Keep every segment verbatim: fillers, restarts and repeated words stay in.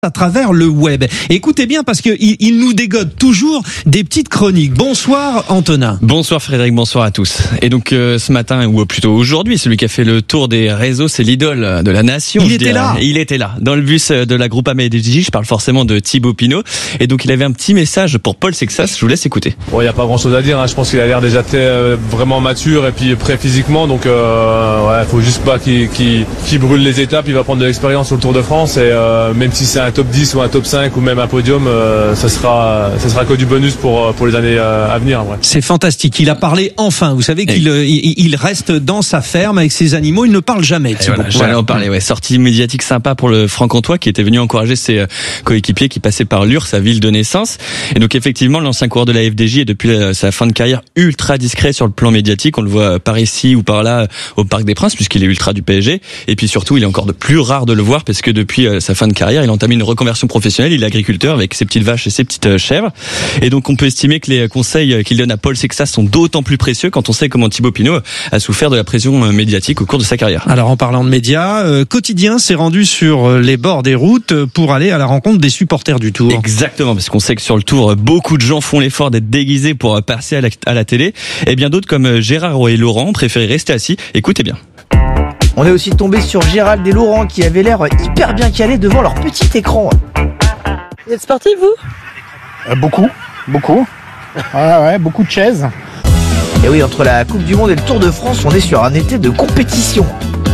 à travers le web. Écoutez bien parce que il, il nous dégode toujours des petites chroniques. Bonsoir Antonin. Bonsoir Frédéric, bonsoir à tous. Et donc euh, ce matin, ou plutôt aujourd'hui, celui qui a fait le tour des réseaux, c'est l'idole de la nation. Il était là. Il était là. Dans le bus de la Groupama D J, je parle forcément de Thibaut Pinot. Et donc il avait un petit message pour Paul Sexas, je vous laisse écouter. Bon, il n'y a pas grand chose à dire, hein. Je pense qu'il a l'air déjà très, euh, vraiment mature et puis prêt physiquement. Donc euh, ouais, faut juste pas qu'il, qu'il, qu'il brûle les étapes. Il va prendre de l'expérience sur le Tour de France. Et euh, même si c'est un top dix ou un top cinq ou même un podium, euh, ça sera ça sera que du bonus pour pour les années euh, à venir. Ouais. C'est fantastique. Il a parlé enfin. Vous savez qu'il et... il, il reste dans sa ferme avec ses animaux. Il ne parle jamais. Voilà, j'allais voilà. en parler. Ouais, sortie médiatique sympa pour le Franc-Comtois qui était venu encourager ses coéquipiers qui passaient par Lure, sa ville de naissance. Et donc effectivement, l'ancien coureur de la F D J est depuis sa fin de carrière ultra discret sur le plan médiatique. On le voit par ici ou par là au Parc des Princes puisqu'il est ultra du P S G. Et puis surtout, il est encore de plus rare de le voir parce que depuis sa fin de carrière, il a entamé une reconversion professionnelle. Il est agriculteur avec ses petites vaches et ses petites chèvres. Et donc on peut estimer que les conseils qu'il donne à Paul Sexas sont d'autant plus précieux quand on sait comment Thibaut Pinot a souffert de la pression médiatique au cours de sa carrière. Alors en parlant de médias, euh, Quotidien s'est rendu sur les bords des routes pour aller à la rencontre des supporters du Tour. Exactement, parce qu'on sait que sur le Tour, beaucoup de gens font l'effort d'être déguisés pour passer à la, à la télé. Et bien d'autres comme Gérard et Laurent ont préféré rester assis. Écoutez bien. On est aussi tombé sur Gérald et Laurent qui avaient l'air hyper bien calés devant leur petit écran. Vous êtes sportif, vous ? euh, Beaucoup, beaucoup. Ouais, ouais, beaucoup de chaises. Et oui, entre la Coupe du Monde et le Tour de France, on est sur un été de compétition.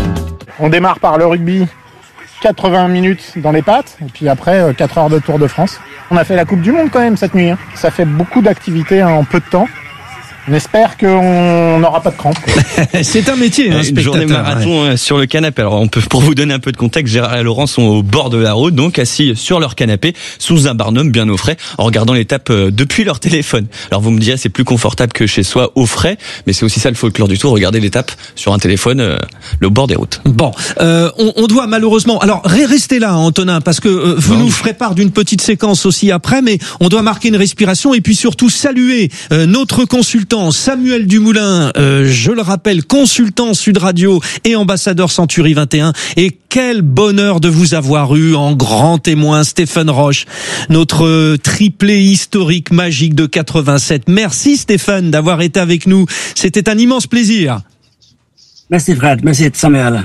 On démarre par le rugby, quatre-vingts minutes dans les pattes, et puis après, quatre heures de Tour de France. On a fait la Coupe du Monde quand même cette nuit. Hein. Ça fait beaucoup d'activités en peu de temps. On espère qu'on n'aura pas de crampes. C'est un métier, un Une journée marathon ouais. sur le canapé. Alors, on peut, pour vous donner un peu de contexte, Gérard et Laurent sont au bord de la route, donc assis sur leur canapé, sous un barnum bien au frais, en regardant l'étape depuis leur téléphone. Alors, vous me direz, c'est plus confortable que chez soi, au frais, mais c'est aussi ça le folklore du Tour, regarder l'étape sur un téléphone, euh, le bord des routes. Bon, euh, on, on doit malheureusement, alors restez là, Antonin, parce que euh, vous bon. nous ferez part d'une petite séquence aussi après, mais on doit marquer une respiration et puis surtout saluer euh, notre consultant Samuel Dumoulin, euh, je le rappelle, consultant Sud Radio et ambassadeur Century vingt et un. Et quel bonheur de vous avoir eu en grand témoin, Stéphane Roche, notre triplé historique magique de quatre-vingt-sept. Merci Stéphane d'avoir été avec nous. C'était un immense plaisir. Merci Fred, merci Samuel.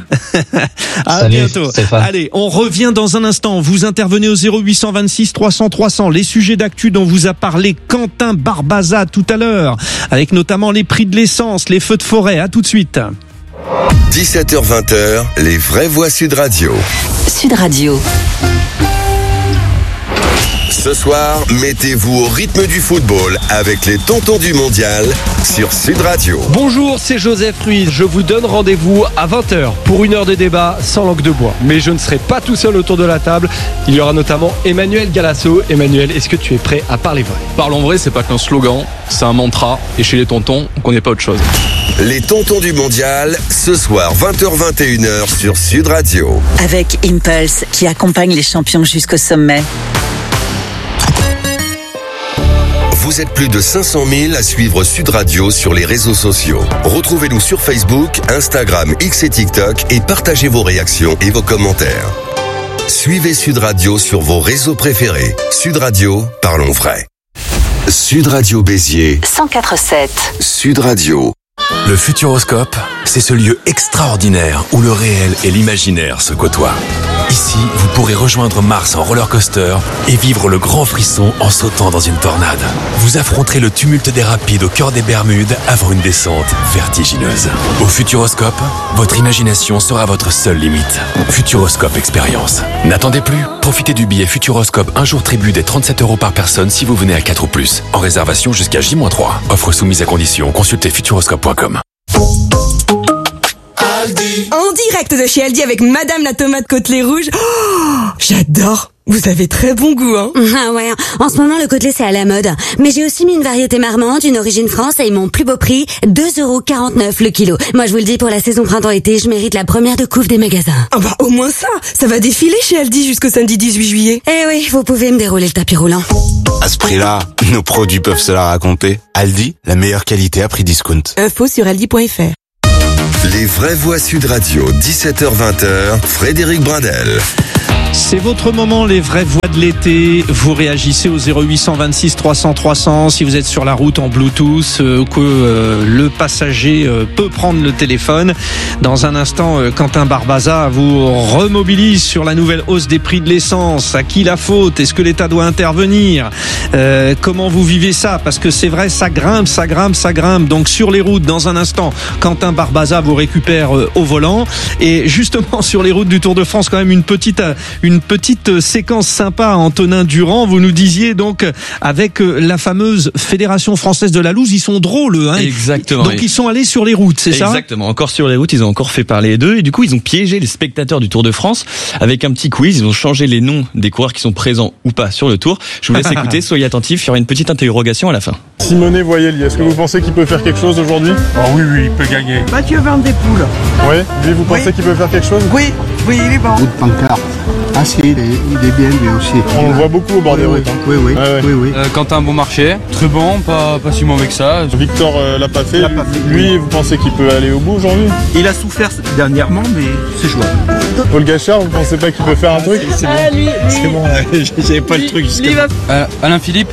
À Salut, bientôt. Stéphane. Allez, on revient dans un instant. Vous intervenez au zéro huit cent vingt-six trois cents trois cents. Les sujets d'actu dont vous a parlé Quentin Barbaza tout à l'heure, avec notamment les prix de l'essence, les feux de forêt. À tout de suite. dix-sept heures vingt, les vraies voix Sud Radio. Sud Radio. Ce soir, mettez-vous au rythme du football avec les tontons du mondial sur Sud Radio. Bonjour, c'est Joseph Ruiz. Je vous donne rendez-vous à vingt heures pour une heure de débat sans langue de bois. Mais je ne serai pas tout seul autour de la table. Il y aura notamment Emmanuel Galasso. Emmanuel, est-ce que tu es prêt à parler vrai ? Parlons vrai, c'est pas qu'un slogan, c'est un mantra. Et chez les tontons, on connaît pas autre chose. Les tontons du mondial, ce soir vingt heures vingt et une heures sur Sud Radio. Avec Impulse qui accompagne les champions jusqu'au sommet. Vous êtes plus de cinq cent mille à suivre Sud Radio sur les réseaux sociaux. Retrouvez-nous sur Facebook, Instagram, X et TikTok et partagez vos réactions et vos commentaires. Suivez Sud Radio sur vos réseaux préférés. Sud Radio, parlons vrai. Sud Radio Béziers. cent quatre virgule sept. Sud Radio. Le Futuroscope, c'est ce lieu extraordinaire où le réel et l'imaginaire se côtoient. Ici, vous pourrez rejoindre Mars en roller coaster et vivre le grand frisson en sautant dans une tornade. Vous affronterez le tumulte des rapides au cœur des Bermudes avant une descente vertigineuse. Au Futuroscope, votre imagination sera votre seule limite. Futuroscope Expérience. N'attendez plus, profitez du billet Futuroscope un jour tribut des trente-sept euros par personne si vous venez à quatre ou plus. En réservation jusqu'à J moins trois. Offre soumise à condition, consultez futuroscope point com. En direct de chez Aldi avec Madame la tomate côtelée rouge. Oh, j'adore. Vous avez très bon goût, hein. Ah ouais, en ce moment le côtelé c'est à la mode. Mais j'ai aussi mis une variété marmande, une origine France et mon plus beau prix, deux euros quarante-neuf le kilo. Moi je vous le dis, pour la saison printemps-été, je mérite la première de couve des magasins. Ah bah au moins ça, ça va défiler chez Aldi jusqu'au samedi dix-huit juillet. Eh oui, vous pouvez me dérouler le tapis roulant. À ce prix-là, nos produits peuvent se la raconter. Aldi, la meilleure qualité à prix discount. Info sur aldi point fr. Les vraies voix Sud Radio, dix-sept heures vingt, Frédéric Brindel. C'est votre moment, les vraies voix de l'été. Vous réagissez au zéro huit cent vingt-six trois cents trois cents si vous êtes sur la route en Bluetooth, euh, que euh, le passager euh, peut prendre le téléphone. Dans un instant, euh, Quentin Barbaza vous remobilise sur la nouvelle hausse des prix de l'essence. À qui la faute? Est-ce que l'État doit intervenir? euh, Comment vous vivez ça? Parce que c'est vrai, ça grimpe, ça grimpe, ça grimpe. Donc sur les routes, dans un instant, Quentin Barbaza vous récupère euh, au volant. Et justement, sur les routes du Tour de France, quand même une petite... Euh, Une petite séquence sympa, Antonin Durand. Vous nous disiez donc avec la fameuse Fédération Française de la Loose, ils sont drôles, hein. Exactement. Donc ils sont allés sur les routes, c'est Exactement. ça? Exactement. Encore sur les routes, ils ont encore fait parler d'eux et du coup ils ont piégé les spectateurs du Tour de France avec un petit quiz. Ils ont changé les noms des coureurs qui sont présents ou pas sur le Tour. Je vous laisse écouter, soyez attentifs. Il y aura une petite interrogation à la fin. Simone Voyelli, est-ce que vous pensez qu'il peut faire quelque chose aujourd'hui? Oh oui, oui, il peut gagner. Mathieu Van Der Poel. Oui, lui vous pensez Oui. qu'il peut faire quelque chose? Oui, oui, il est bon. Route pancarte. Ah si, il est, il est bien lui aussi. On le voit beaucoup au bord des oui, routes. Hein. Oui, oui, ouais, ouais. oui, oui. Euh, Quentin Beaumarchais, très bon, pas, pas si mauvais que ça. Victor euh, l'a pas fait. L'a pas fait. Lui, vous pensez qu'il peut aller au bout aujourd'hui? Il a souffert dernièrement, mais c'est jouable. Paul Gachard, vous pensez pas qu'il peut faire un truc? C'est bon, lui, lui, C'est bon, j'avais pas le truc jusqu'à lui va... Euh, Alain Philippe.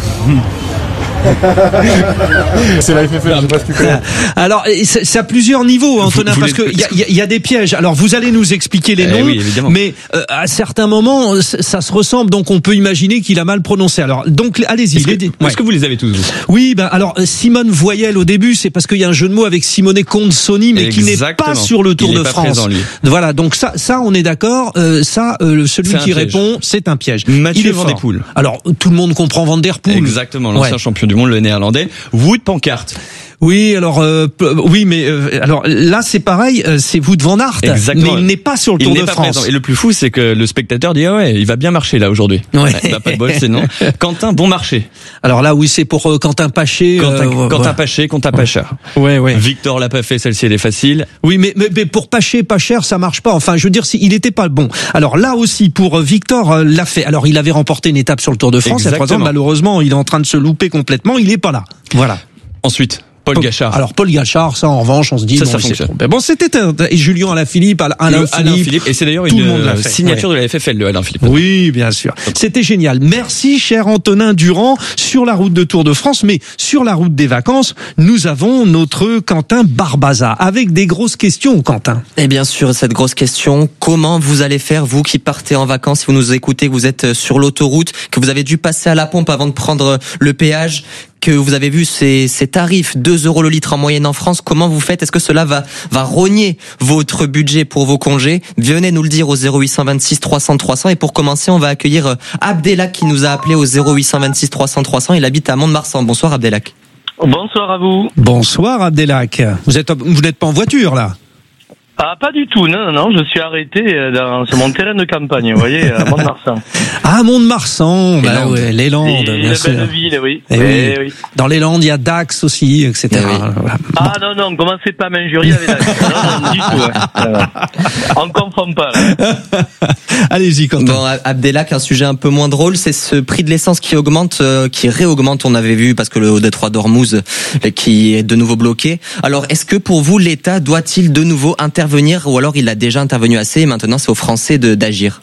C'est la F F L, je sais pas si tu connais. Alors, c'est c'est à plusieurs niveaux, Antonin, vous parce qu'il y a, y, a, y a des pièges. Alors, vous allez nous expliquer les Eh noms, oui, évidemment. mais euh, à certains moments, c- ça se ressemble, donc on peut imaginer qu'il a mal prononcé. Alors, donc, allez-y. Est-ce que, les- est-ce ouais. que vous les avez tous vous Oui, ben alors Simone Voyelle au début, c'est parce qu'il y a un jeu de mots avec Simone Consoni, mais qui n'est Exactement. pas sur le Tour Il de est pas France. présent, lui. Voilà, donc ça, ça, on est d'accord. Euh, ça, euh, celui C'est un qui piège. répond, c'est un piège. Mathieu Il est Van Der fort. Poel. Alors, tout le monde comprend Van Der Poel. Exactement, l'ancien Ouais. champion du monde, le néerlandais. Wout Pancarte. Oui, alors euh, p- oui, mais euh, alors là c'est pareil, euh, c'est Wout van Aert, Exactement. mais il n'est pas sur le Il Tour n'est de pas France. présent. Et le plus fou, c'est que le spectateur dit ah ouais, il va bien marcher là aujourd'hui. Ouais. Il n'a pas de bol, c'est non. Quentin Bonmarché. Alors là, oui, c'est pour euh, Quentin Paché. Quentin, euh, Quentin ouais. Paché, Quentin Pacha. Ouais, ouais. Victor l'a pas fait, celle-ci elle est facile. Oui, mais, mais, mais pour Paché, pas cher, ça marche pas. Enfin, je veux dire, si, il était pas bon. Alors là aussi, pour euh, Victor euh, l'a fait. Alors il avait remporté une étape sur le Tour de France. Il y a trois ans, Exactement. malheureusement, il est en train de se louper complètement. Il est pas là. Voilà. Ensuite, Paul Gachard. Alors Paul Gachard, ça en revanche, on se dit Ça, bon, ça il s'est fonctionne. trompé. Bon, c'était un, et Julien Alaphilippe, Alain, Le Alain, Alain Philippe, Philippe. Et c'est d'ailleurs tout une le monde l'a euh, fait. signature Ouais. de la F F L, le Alain Philippe. Oui, bien sûr. C'était génial. Merci, cher Antonin Durand. Sur la route de Tour de France, mais sur la route des vacances, nous avons notre Quentin Barbaza avec des grosses questions, Quentin. Et bien sûr, cette grosse question, comment vous allez faire, vous qui partez en vacances, si vous nous écoutez, que vous êtes sur l'autoroute, que vous avez dû passer à la pompe avant de prendre le péage, que vous avez vu ces, ces tarifs, deux euros le litre en moyenne en France, comment vous faites? Est-ce que cela va, va rogner votre budget pour vos congés? Venez nous le dire au zéro huit cent vingt-six trois cents trois cents. Et pour commencer, on va accueillir Abdelak qui nous a appelé au zéro huit cent vingt-six trois cents trois cents. Il habite à Mont-de-Marsan. Bonsoir Abdelak. Bonsoir à vous. Bonsoir Abdelak. Vous êtes, vous n'êtes pas en voiture là? Ah, pas du tout, non, non, je suis arrêté dans, sur mon terrain de campagne, vous voyez, à Mont-de-Marsan. Ah, Mont-de-Marsan, bah ouais, les Landes, Et bien une sûr. belle ville, oui. Eh Eh oui. oui. Dans les Landes, il y a Dax aussi, et cetera. Voilà. Ah non, non, commencez pas à m'injurier avec la... Non, non, du tout. Hein. On confond pas, là. Allez-y, Quentin. Bon, Abdelak, un sujet un peu moins drôle, c'est ce prix de l'essence qui augmente, euh, qui réaugmente, on avait vu, parce que le détroit d'Ormuz, euh, qui est de nouveau bloqué. Alors, est-ce que pour vous, l'État doit-il de nouveau intervenir, ou alors il a déjà intervenu assez, et maintenant c'est aux Français de, d'agir?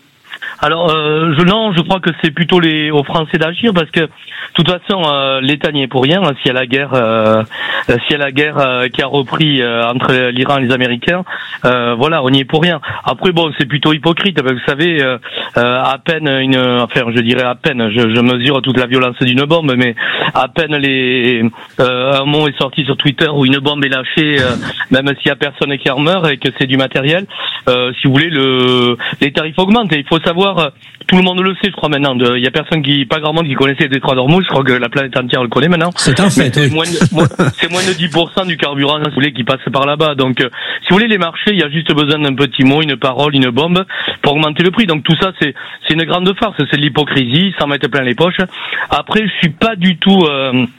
Alors, euh, je, non, je crois que c'est plutôt les, aux Français d'agir parce que, de toute façon, euh, l'État n'y est pour rien. S'il y a la guerre, euh, s'il y a la guerre euh, qui a repris euh, entre l'Iran et les Américains, euh, voilà, on n'y est pour rien. Après, bon, c'est plutôt hypocrite parce que vous savez, euh, euh, à peine une, enfin, je dirais à peine, je, je mesure toute la violence d'une bombe, mais à peine les, euh, un mot est sorti sur Twitter où une bombe est lâchée, euh, même s'il y a personne qui en meurt et que c'est du matériel, euh, si vous voulez, le, les tarifs augmentent. Et il faut savoir, tout le monde le sait, je crois maintenant. Il y a personne qui, pas grand monde qui connaissait le détroit d'Ormuz. Je crois que la planète entière le connaît maintenant. C'est un fait. C'est Oui. moins, de, moins, c'est moins de dix pour cent du carburant, si vous voulez, qui passe par là-bas. Donc, euh, si vous voulez, les marchés, il y a juste besoin d'un petit mot, une parole, une bombe pour augmenter le prix. Donc tout ça, c'est, c'est une grande farce. C'est de l'hypocrisie, sans mettre plein les poches. Après, je suis pas du tout. Euh,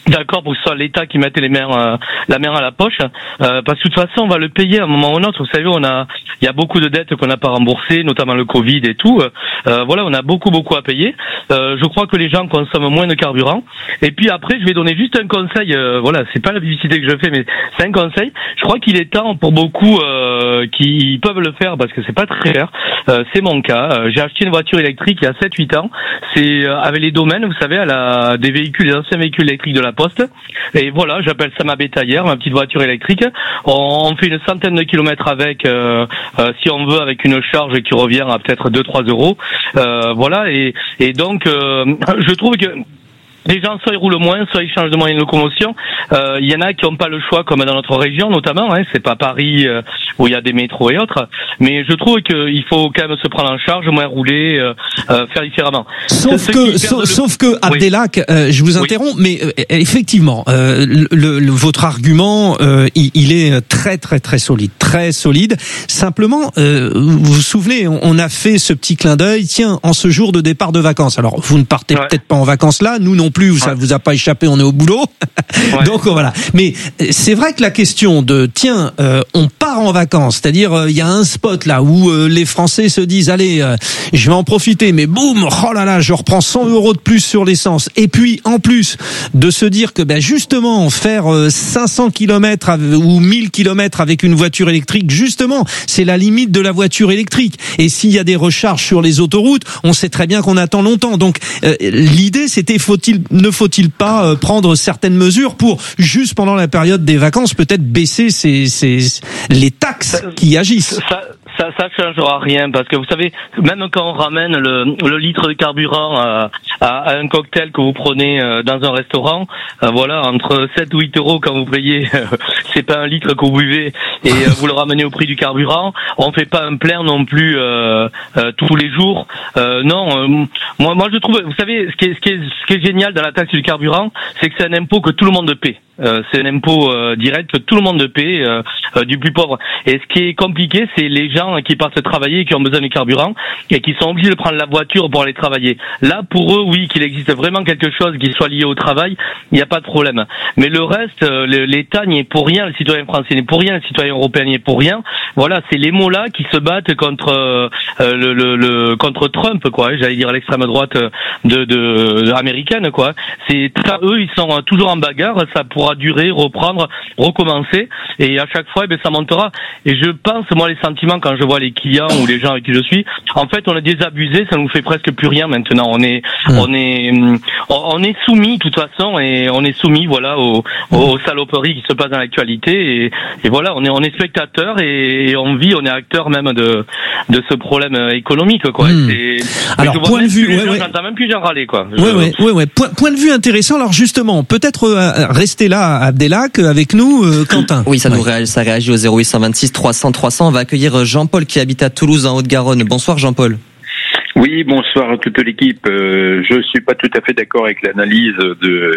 d'accord pour que ce soit l'État qui mette les mains, euh, la main à la poche, euh, parce que de toute façon on va le payer à un moment ou à un autre. Vous savez, on a, il y a beaucoup de dettes qu'on n'a pas remboursées, notamment le Covid et tout. Euh, voilà, on a beaucoup beaucoup à payer. Euh, je crois que les gens consomment moins de carburant. Et puis après, je vais donner juste un conseil. Euh, voilà, c'est pas la publicité que je fais, mais c'est un conseil. Je crois qu'il est temps pour beaucoup euh, qui peuvent le faire parce que c'est pas très cher. Euh, c'est mon cas. Euh, j'ai acheté une voiture électrique il y a sept huit ans. C'est euh, avec les domaines, vous savez, à la des véhicules, des anciens véhicules électriques de la Poste. Et voilà, j'appelle ça ma bétaillère, ma petite voiture électrique. On, on fait une centaine de kilomètres avec, euh, euh, si on veut, avec une charge qui revient à peut-être deux trois euros. Euh, voilà, et, et donc, euh, je trouve que les gens, soit ils roulent moins, soit ils changent de moyen de locomotion. Euh, il y en a qui n'ont pas le choix, comme dans notre région notamment. Hein, c'est pas Paris euh, où il y a des métros et autres. Mais je trouve qu'il faut quand même se prendre en charge, moins rouler, euh, euh, faire différemment. Sauf que, sauf, le... sauf que Abdelhak, oui. euh, je vous interromps, oui. mais euh, effectivement, euh, le, le, votre argument, euh, il, il est très très très solide, très solide. Simplement, euh, vous vous souvenez, on, on a fait ce petit clin d'œil. Tiens, en ce jour de départ de vacances. Alors, vous ne partez ouais. peut-être pas en vacances là, nous non plus, ça ouais. vous a pas échappé, on est au boulot. Ouais. Donc voilà. Mais c'est vrai que la question de tiens, euh, on part en vacances, c'est-à-dire il euh, y a un spot là où euh, les Français se disent allez, euh, je vais en profiter, mais boum, oh là là, je reprends cent euros de plus sur l'essence. Et puis en plus de se dire que ben justement faire euh, cinq cents kilomètres ou mille kilomètres avec une voiture électrique, justement, c'est la limite de la voiture électrique. Et s'il y a des recharges sur les autoroutes, on sait très bien qu'on attend longtemps. Donc euh, l'idée c'était faut-il ne faut-il pas euh, prendre certaines mesures pour juste pendant la période des vacances peut-être baisser ces, ces, les taxes qui agissent. Ça, ça, ça changera rien parce que vous savez, même quand on ramène le, le litre de carburant à, à, à un cocktail que vous prenez dans un restaurant, euh, voilà, entre sept ou huit euros quand vous payez, euh, c'est pas un litre que vous buvez et euh, vous le ramenez au prix du carburant. On fait pas un plein non plus euh, euh, tous les jours. Euh, non, euh, moi, moi je trouve, vous savez, ce qui est, ce qui est, ce qui est génial dans la taxe du carburant, c'est que c'est un impôt que tout le monde paie. Euh, c'est un impôt euh, direct que tout le monde paie, euh, euh, du plus pauvre. Et ce qui est compliqué, c'est les gens qui partent travailler et qui ont besoin de carburant et qui sont obligés de prendre la voiture pour aller travailler. Là, pour eux, oui, qu'il existe vraiment quelque chose qui soit lié au travail, il n'y a pas de problème. Mais le reste, euh, l'État n'y est pour rien, le citoyen français n'est pour rien, le citoyen européen n'y est pour rien. Voilà, c'est les mots-là qui se battent contre euh, le, le, le contre Trump, quoi. J'allais dire l'extrême droite de, de, de américaine, quoi. C'est eux, ils sont toujours en bagarre. Ça pourra durer, reprendre, recommencer, et à chaque fois, eh bien, ça montera. Et je pense, moi, les sentiments quand je vois les clients ou les gens avec qui je suis, en fait, on est désabusé, ça nous fait presque plus rien maintenant. On est, mmh. on est, on est soumis, de toute façon, et on est soumis, voilà, aux, aux saloperies qui se passent dans l'actualité, et, et voilà, on est, on est spectateur et on vit, on est acteur même de, de ce problème économique, quoi. Mmh. Et, alors, point de vue, ouais, ouais. J'entends même plus gens râler, quoi. Ouais, ouais, ouais, ouais. Point, point de vue intéressant. Alors, justement, peut-être euh, rester là, Abdelhak, avec nous, euh, Quentin. Oui, ça ouais. nous réagit, ça réagit au zéro huit cent vingt-six trois cents trois cents. On va accueillir Jean-Paul qui habite à Toulouse en Haute-Garonne. Bonsoir Jean-Paul. Oui, bonsoir à toute l'équipe. Euh, je suis pas tout à fait d'accord avec l'analyse de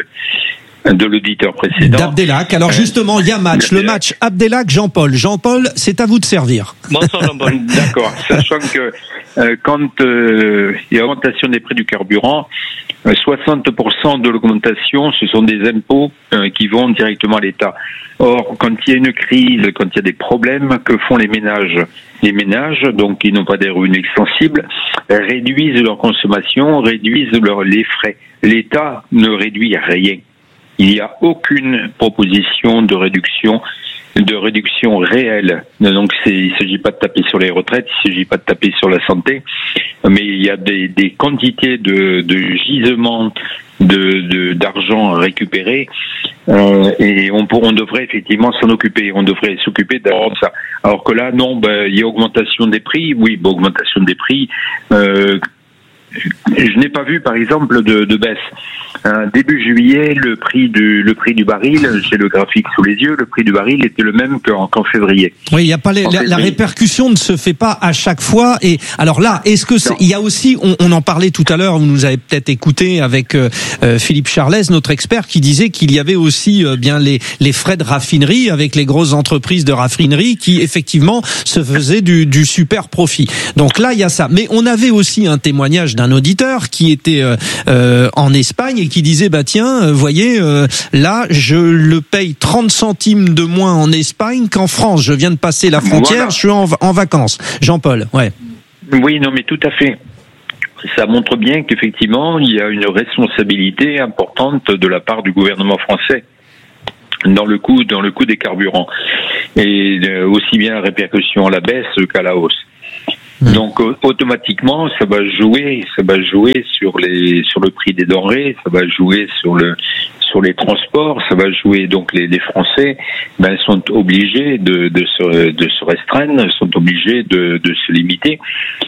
de l'auditeur précédent. D'Abdelhak. Alors justement, il y a match. Le match Abdelhak-Jean-Paul. Jean-Paul, c'est à vous de servir. Bonsoir Jean-Paul. D'accord. Sachant que euh, quand euh, il y a augmentation des prix du carburant, euh, soixante pour cent de l'augmentation, ce sont des impôts euh, qui vont directement à l'État. Or, quand il y a une crise, quand il y a des problèmes, que font les ménages ? Les ménages, donc qui n'ont pas des revenus extensibles, réduisent leur consommation, réduisent leur, les frais. L'État ne réduit rien. Il n'y a aucune proposition de réduction, de réduction réelle. Donc, c'est, il ne s'agit pas de taper sur les retraites, il ne s'agit pas de taper sur la santé, mais il y a des, des quantités de, de gisements de, de, d'argent récupéré, euh, et on, on devrait effectivement s'en occuper. On devrait s'occuper de ça. Alors que là, non, ben, il y a augmentation des prix. Oui, ben, augmentation des prix. Euh, Je n'ai pas vu, par exemple, de, de baisse. Euh, début juillet, le prix du le prix du baril, j'ai le graphique sous les yeux, le prix du baril était le même qu'en, qu'en février. Oui, il y a pas les, la, la répercussion ne se fait pas à chaque fois. Et alors là, est-ce que c'est, il y a aussi, on, on en parlait tout à l'heure, vous nous avez peut-être écouté avec euh, Philippe Charlez, notre expert, qui disait qu'il y avait aussi euh, bien les les frais de raffinerie avec les grosses entreprises de raffinerie qui effectivement se faisaient du du super profit. Donc là, il y a ça. Mais on avait aussi un témoignage d'un auditeur qui était euh, euh, en Espagne et qui qui disait bah tiens, euh, voyez, euh, là je le paye trente centimes de moins en Espagne qu'en France. Je viens de passer la frontière, voilà. Je suis en, en vacances. Jean-Paul, ouais. Oui, non, mais tout à fait. Ça montre bien qu'effectivement, il y a une responsabilité importante de la part du gouvernement français dans le coût, dans le coût des carburants. Et euh, aussi bien la répercussion à la baisse qu'à la hausse. Mmh. Donc euh, automatiquement, ça va jouer, ça va jouer sur les, sur le prix des denrées, ça va jouer sur le, sur les transports, ça va jouer. Donc les, les Français, ben sont obligés de, de se, de se restreindre, sont obligés de, de se limiter.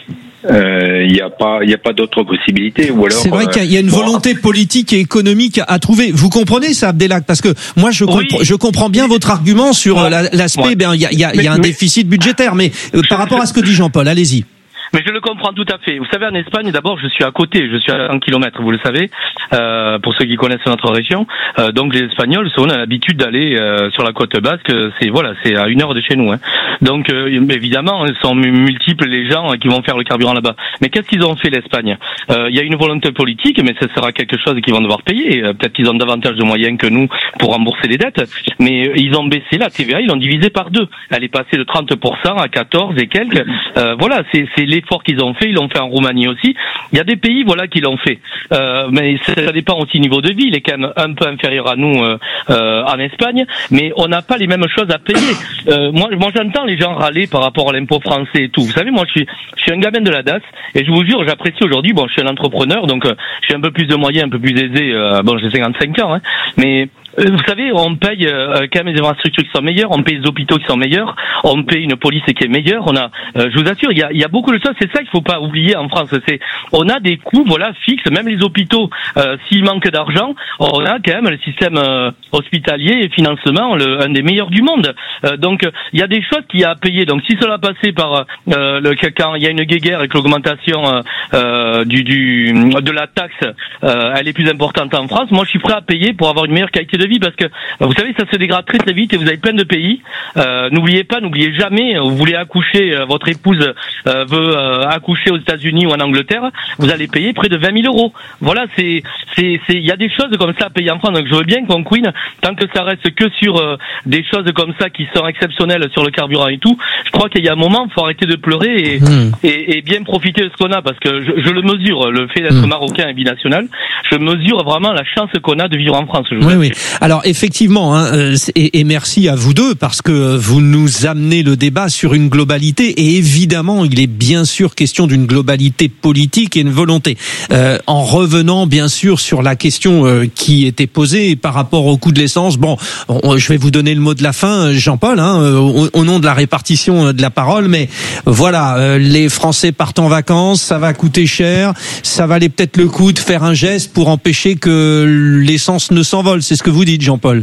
Il euh, n'y a pas, il y a pas d'autre possibilité. Ou alors. C'est vrai qu'il y a une volonté politique et économique à trouver. Vous comprenez ça, Abdelhak? Parce que moi, je, oui. compre, je comprends bien votre argument sur ouais. l'aspect. Ouais. Ben, il y a, il y a, il y a un mais, déficit budgétaire, mais euh, par rapport à ce que dit Jean-Paul, allez-y. Mais je le comprends tout à fait. Vous savez, en Espagne, d'abord, je suis à côté, je suis à un kilomètre, vous le savez, euh, pour ceux qui connaissent notre région. Euh, donc les Espagnols, on a l'habitude d'aller euh, sur la côte basque, c'est voilà, c'est à une heure de chez nous. Hein. Donc euh, évidemment, ils sont multiples les gens qui vont faire le carburant là-bas. Mais qu'est-ce qu'ils ont fait, l'Espagne? euh, Il y a une volonté politique, mais ce sera quelque chose qu'ils vont devoir payer. Euh, peut-être qu'ils ont davantage de moyens que nous pour rembourser les dettes, mais euh, ils ont baissé la T V A, ils l'ont divisé par deux. Elle est passée de trente pour cent à quatorze et quelques. Euh, voilà, c'est, c'est l'effort qu'ils ont fait. Ils l'ont fait en Roumanie aussi. Il y a des pays, voilà, qui l'ont fait. Euh, mais ça, ça dépend aussi du niveau de vie. Il est quand même un peu inférieur à nous euh, euh, en Espagne, mais on n'a pas les mêmes choses à payer. Euh, moi, moi, j'entends les gens râler par rapport à l'impôt français et tout. Vous savez, moi, je suis, je suis un gamin de la D A S et je vous jure, j'apprécie aujourd'hui. Bon, je suis un entrepreneur, donc euh, j'ai un peu plus de moyens, un peu plus aisé. Euh, bon, j'ai cinquante-cinq ans, hein, mais vous savez, on paye euh, quand même des infrastructures qui sont meilleures, on paye des hôpitaux qui sont meilleurs, on paye une police qui est meilleure. On a, euh, je vous assure, il y a, il y a beaucoup de choses. C'est ça qu'il faut pas oublier en France. C'est, on a des coûts, voilà, fixes. Même les hôpitaux, euh, s'il manque d'argent, on a quand même le système euh, hospitalier et financement le, un des meilleurs du monde. Euh, donc, il y a des choses qu'il y a à payer. Donc, si cela passait par euh, le, quand il y a une guéguerre avec l'augmentation euh, euh, du, du de la taxe, euh, elle est plus importante en France. Moi, je suis prêt à payer pour avoir une meilleure qualité de vie, parce que vous savez, ça se dégrade très très vite et vous avez plein de pays. Euh, n'oubliez pas, n'oubliez jamais, vous voulez accoucher, euh, votre épouse euh, veut euh, accoucher aux États-Unis ou en Angleterre, vous allez payer près de vingt mille euros. Voilà, c'est c'est c'est il y a des choses comme ça à payer en France. Donc je veux bien qu'on couine, tant que ça reste que sur euh, des choses comme ça qui sont exceptionnelles sur le carburant et tout. Je crois qu'il y a un moment, il faut arrêter de pleurer et, mmh. et et bien profiter de ce qu'on a, parce que je, je le mesure, le fait d'être mmh. marocain et binational, je mesure vraiment la chance qu'on a de vivre en France. Je oui, oui. Alors effectivement, hein, et, et merci à vous deux, parce que vous nous amenez le débat sur une globalité, et évidemment il est bien sûr question d'une globalité politique et une volonté. Euh, en revenant bien sûr sur la question euh, qui était posée par rapport au coût de l'essence, bon, on, je vais vous donner le mot de la fin, Jean-Paul, hein, au, au nom de la répartition de la parole, mais voilà, euh, les Français partent en vacances, ça va coûter cher, ça valait peut-être le coup de faire un geste pour empêcher que l'essence ne s'envole, c'est ce que vous dites, Jean-Paul.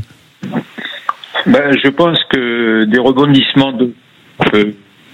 Ben, je pense que des rebondissements de... Euh...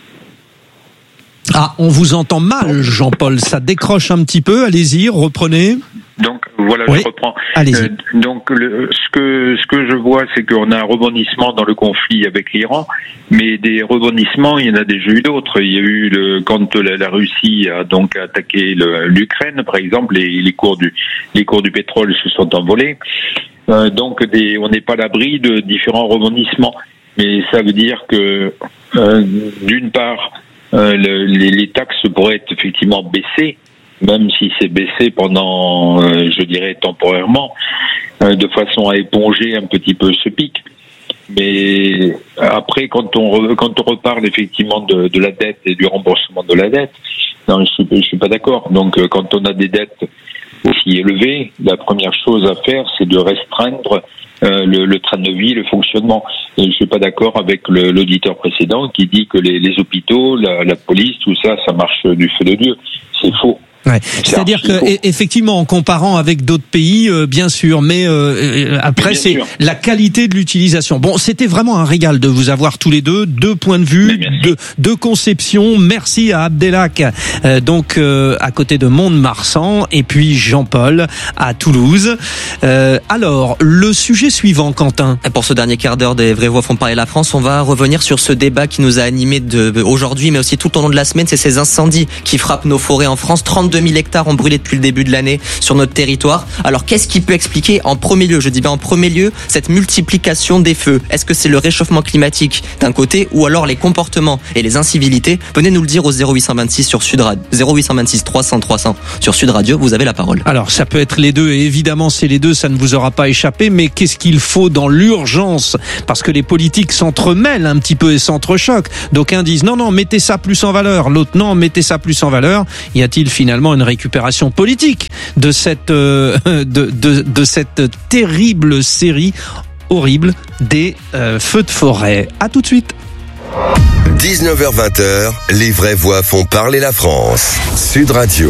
Ah, on vous entend mal, Jean-Paul. Ça décroche un petit peu. Allez-y, reprenez. Donc voilà, oui. je reprends. Allez-y. Euh, donc le, ce que ce que je vois, c'est qu'on a un rebondissement dans le conflit avec l'Iran, mais des rebondissements, il y en a déjà eu d'autres. Il y a eu le quand la, la Russie a donc attaqué le, l'Ukraine, par exemple, les, les cours du les cours du pétrole se sont envolés. Euh, donc des, on n'est pas à l'abri de différents rebondissements, mais ça veut dire que euh, d'une part, euh, le, les, les taxes pourraient être effectivement baissées, même si c'est baissé pendant, euh, je dirais temporairement, euh, de façon à éponger un petit peu ce pic. Mais après, quand on re, quand on reparle effectivement de, de la dette et du remboursement de la dette, non, je suis, je suis pas d'accord. Donc, euh, quand on a des dettes aussi élevées, la première chose à faire, c'est de restreindre euh, le, le train de vie, le fonctionnement. Et je suis pas d'accord avec le, l'auditeur précédent qui dit que les, les hôpitaux, la, la police, tout ça, ça marche du feu de Dieu. C'est faux. Ouais. C'est-à-dire que effectivement, en comparant avec d'autres pays, euh, bien sûr, mais euh, après mais c'est sûr. La qualité de l'utilisation. Bon, c'était vraiment un régal de vous avoir tous les deux, deux points de vue, deux, deux conceptions. Merci à Abdelhak, euh, donc euh, à côté de Mont-de-Marsan, et puis Jean-Paul à Toulouse. Euh, alors, le sujet suivant, Quentin. Et pour ce dernier quart d'heure des Vraies Voix font parler la France, on va revenir sur ce débat qui nous a animés de, aujourd'hui, mais aussi tout au long de la semaine. C'est ces incendies qui frappent nos forêts en France. trente-deux trente-deux mille hectares ont brûlé depuis le début de l'année sur notre territoire. Alors qu'est-ce qui peut expliquer en premier lieu, je dis bien en premier lieu, cette multiplication des feux? Est-ce que c'est le réchauffement climatique d'un côté ou alors les comportements et les incivilités? Venez nous le dire au zéro huit cent vingt-six sur Sud Radio, zéro huit cent vingt-six trois cents trois cents sur Sud Radio, vous avez la parole. Alors ça peut être les deux et évidemment c'est les deux, ça ne vous aura pas échappé, mais qu'est-ce qu'il faut dans l'urgence? Parce que les politiques s'entremêlent un petit peu et s'entrechoquent. D'aucuns disent non, non, mettez ça plus en valeur. L'autre non, mettez ça plus en valeur. Y a-t-il finalement une récupération politique de cette, euh, de, de, de cette terrible série horrible des euh, feux de forêt? À tout de suite. dix-neuf heures vingt, les vraies voix font parler la France. Sud Radio.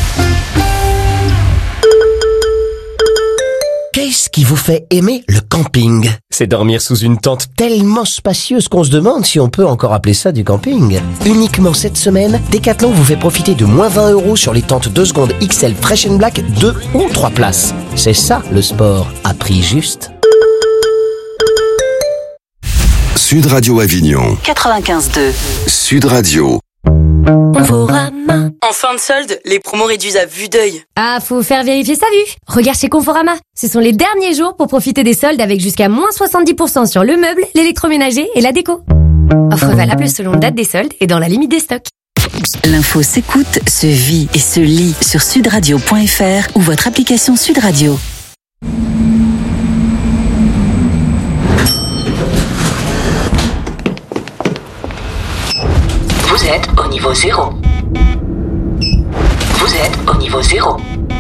Qu'est-ce qui vous fait aimer le camping? C'est dormir sous une tente tellement spacieuse qu'on se demande si on peut encore appeler ça du camping. Uniquement cette semaine, Decathlon vous fait profiter de moins vingt euros sur les tentes deux secondes X L Fresh and Black, deux ou trois places. C'est ça le sport, à prix juste. Sud Radio Avignon. quatre-vingt-quinze deux. Sud Radio. Conforama. En fin de solde, les promos réduisent à vue d'œil. Ah, faut faire vérifier sa vue. Regarde chez Conforama. Ce sont les derniers jours pour profiter des soldes avec jusqu'à moins soixante-dix pour cent sur le meuble, l'électroménager et la déco. Offre valable selon date des soldes et dans la limite des stocks. L'info s'écoute, se vit et se lit sur sudradio point f r ou votre application Sud Radio. Vous êtes au niveau zéro. Vous êtes au niveau zéro.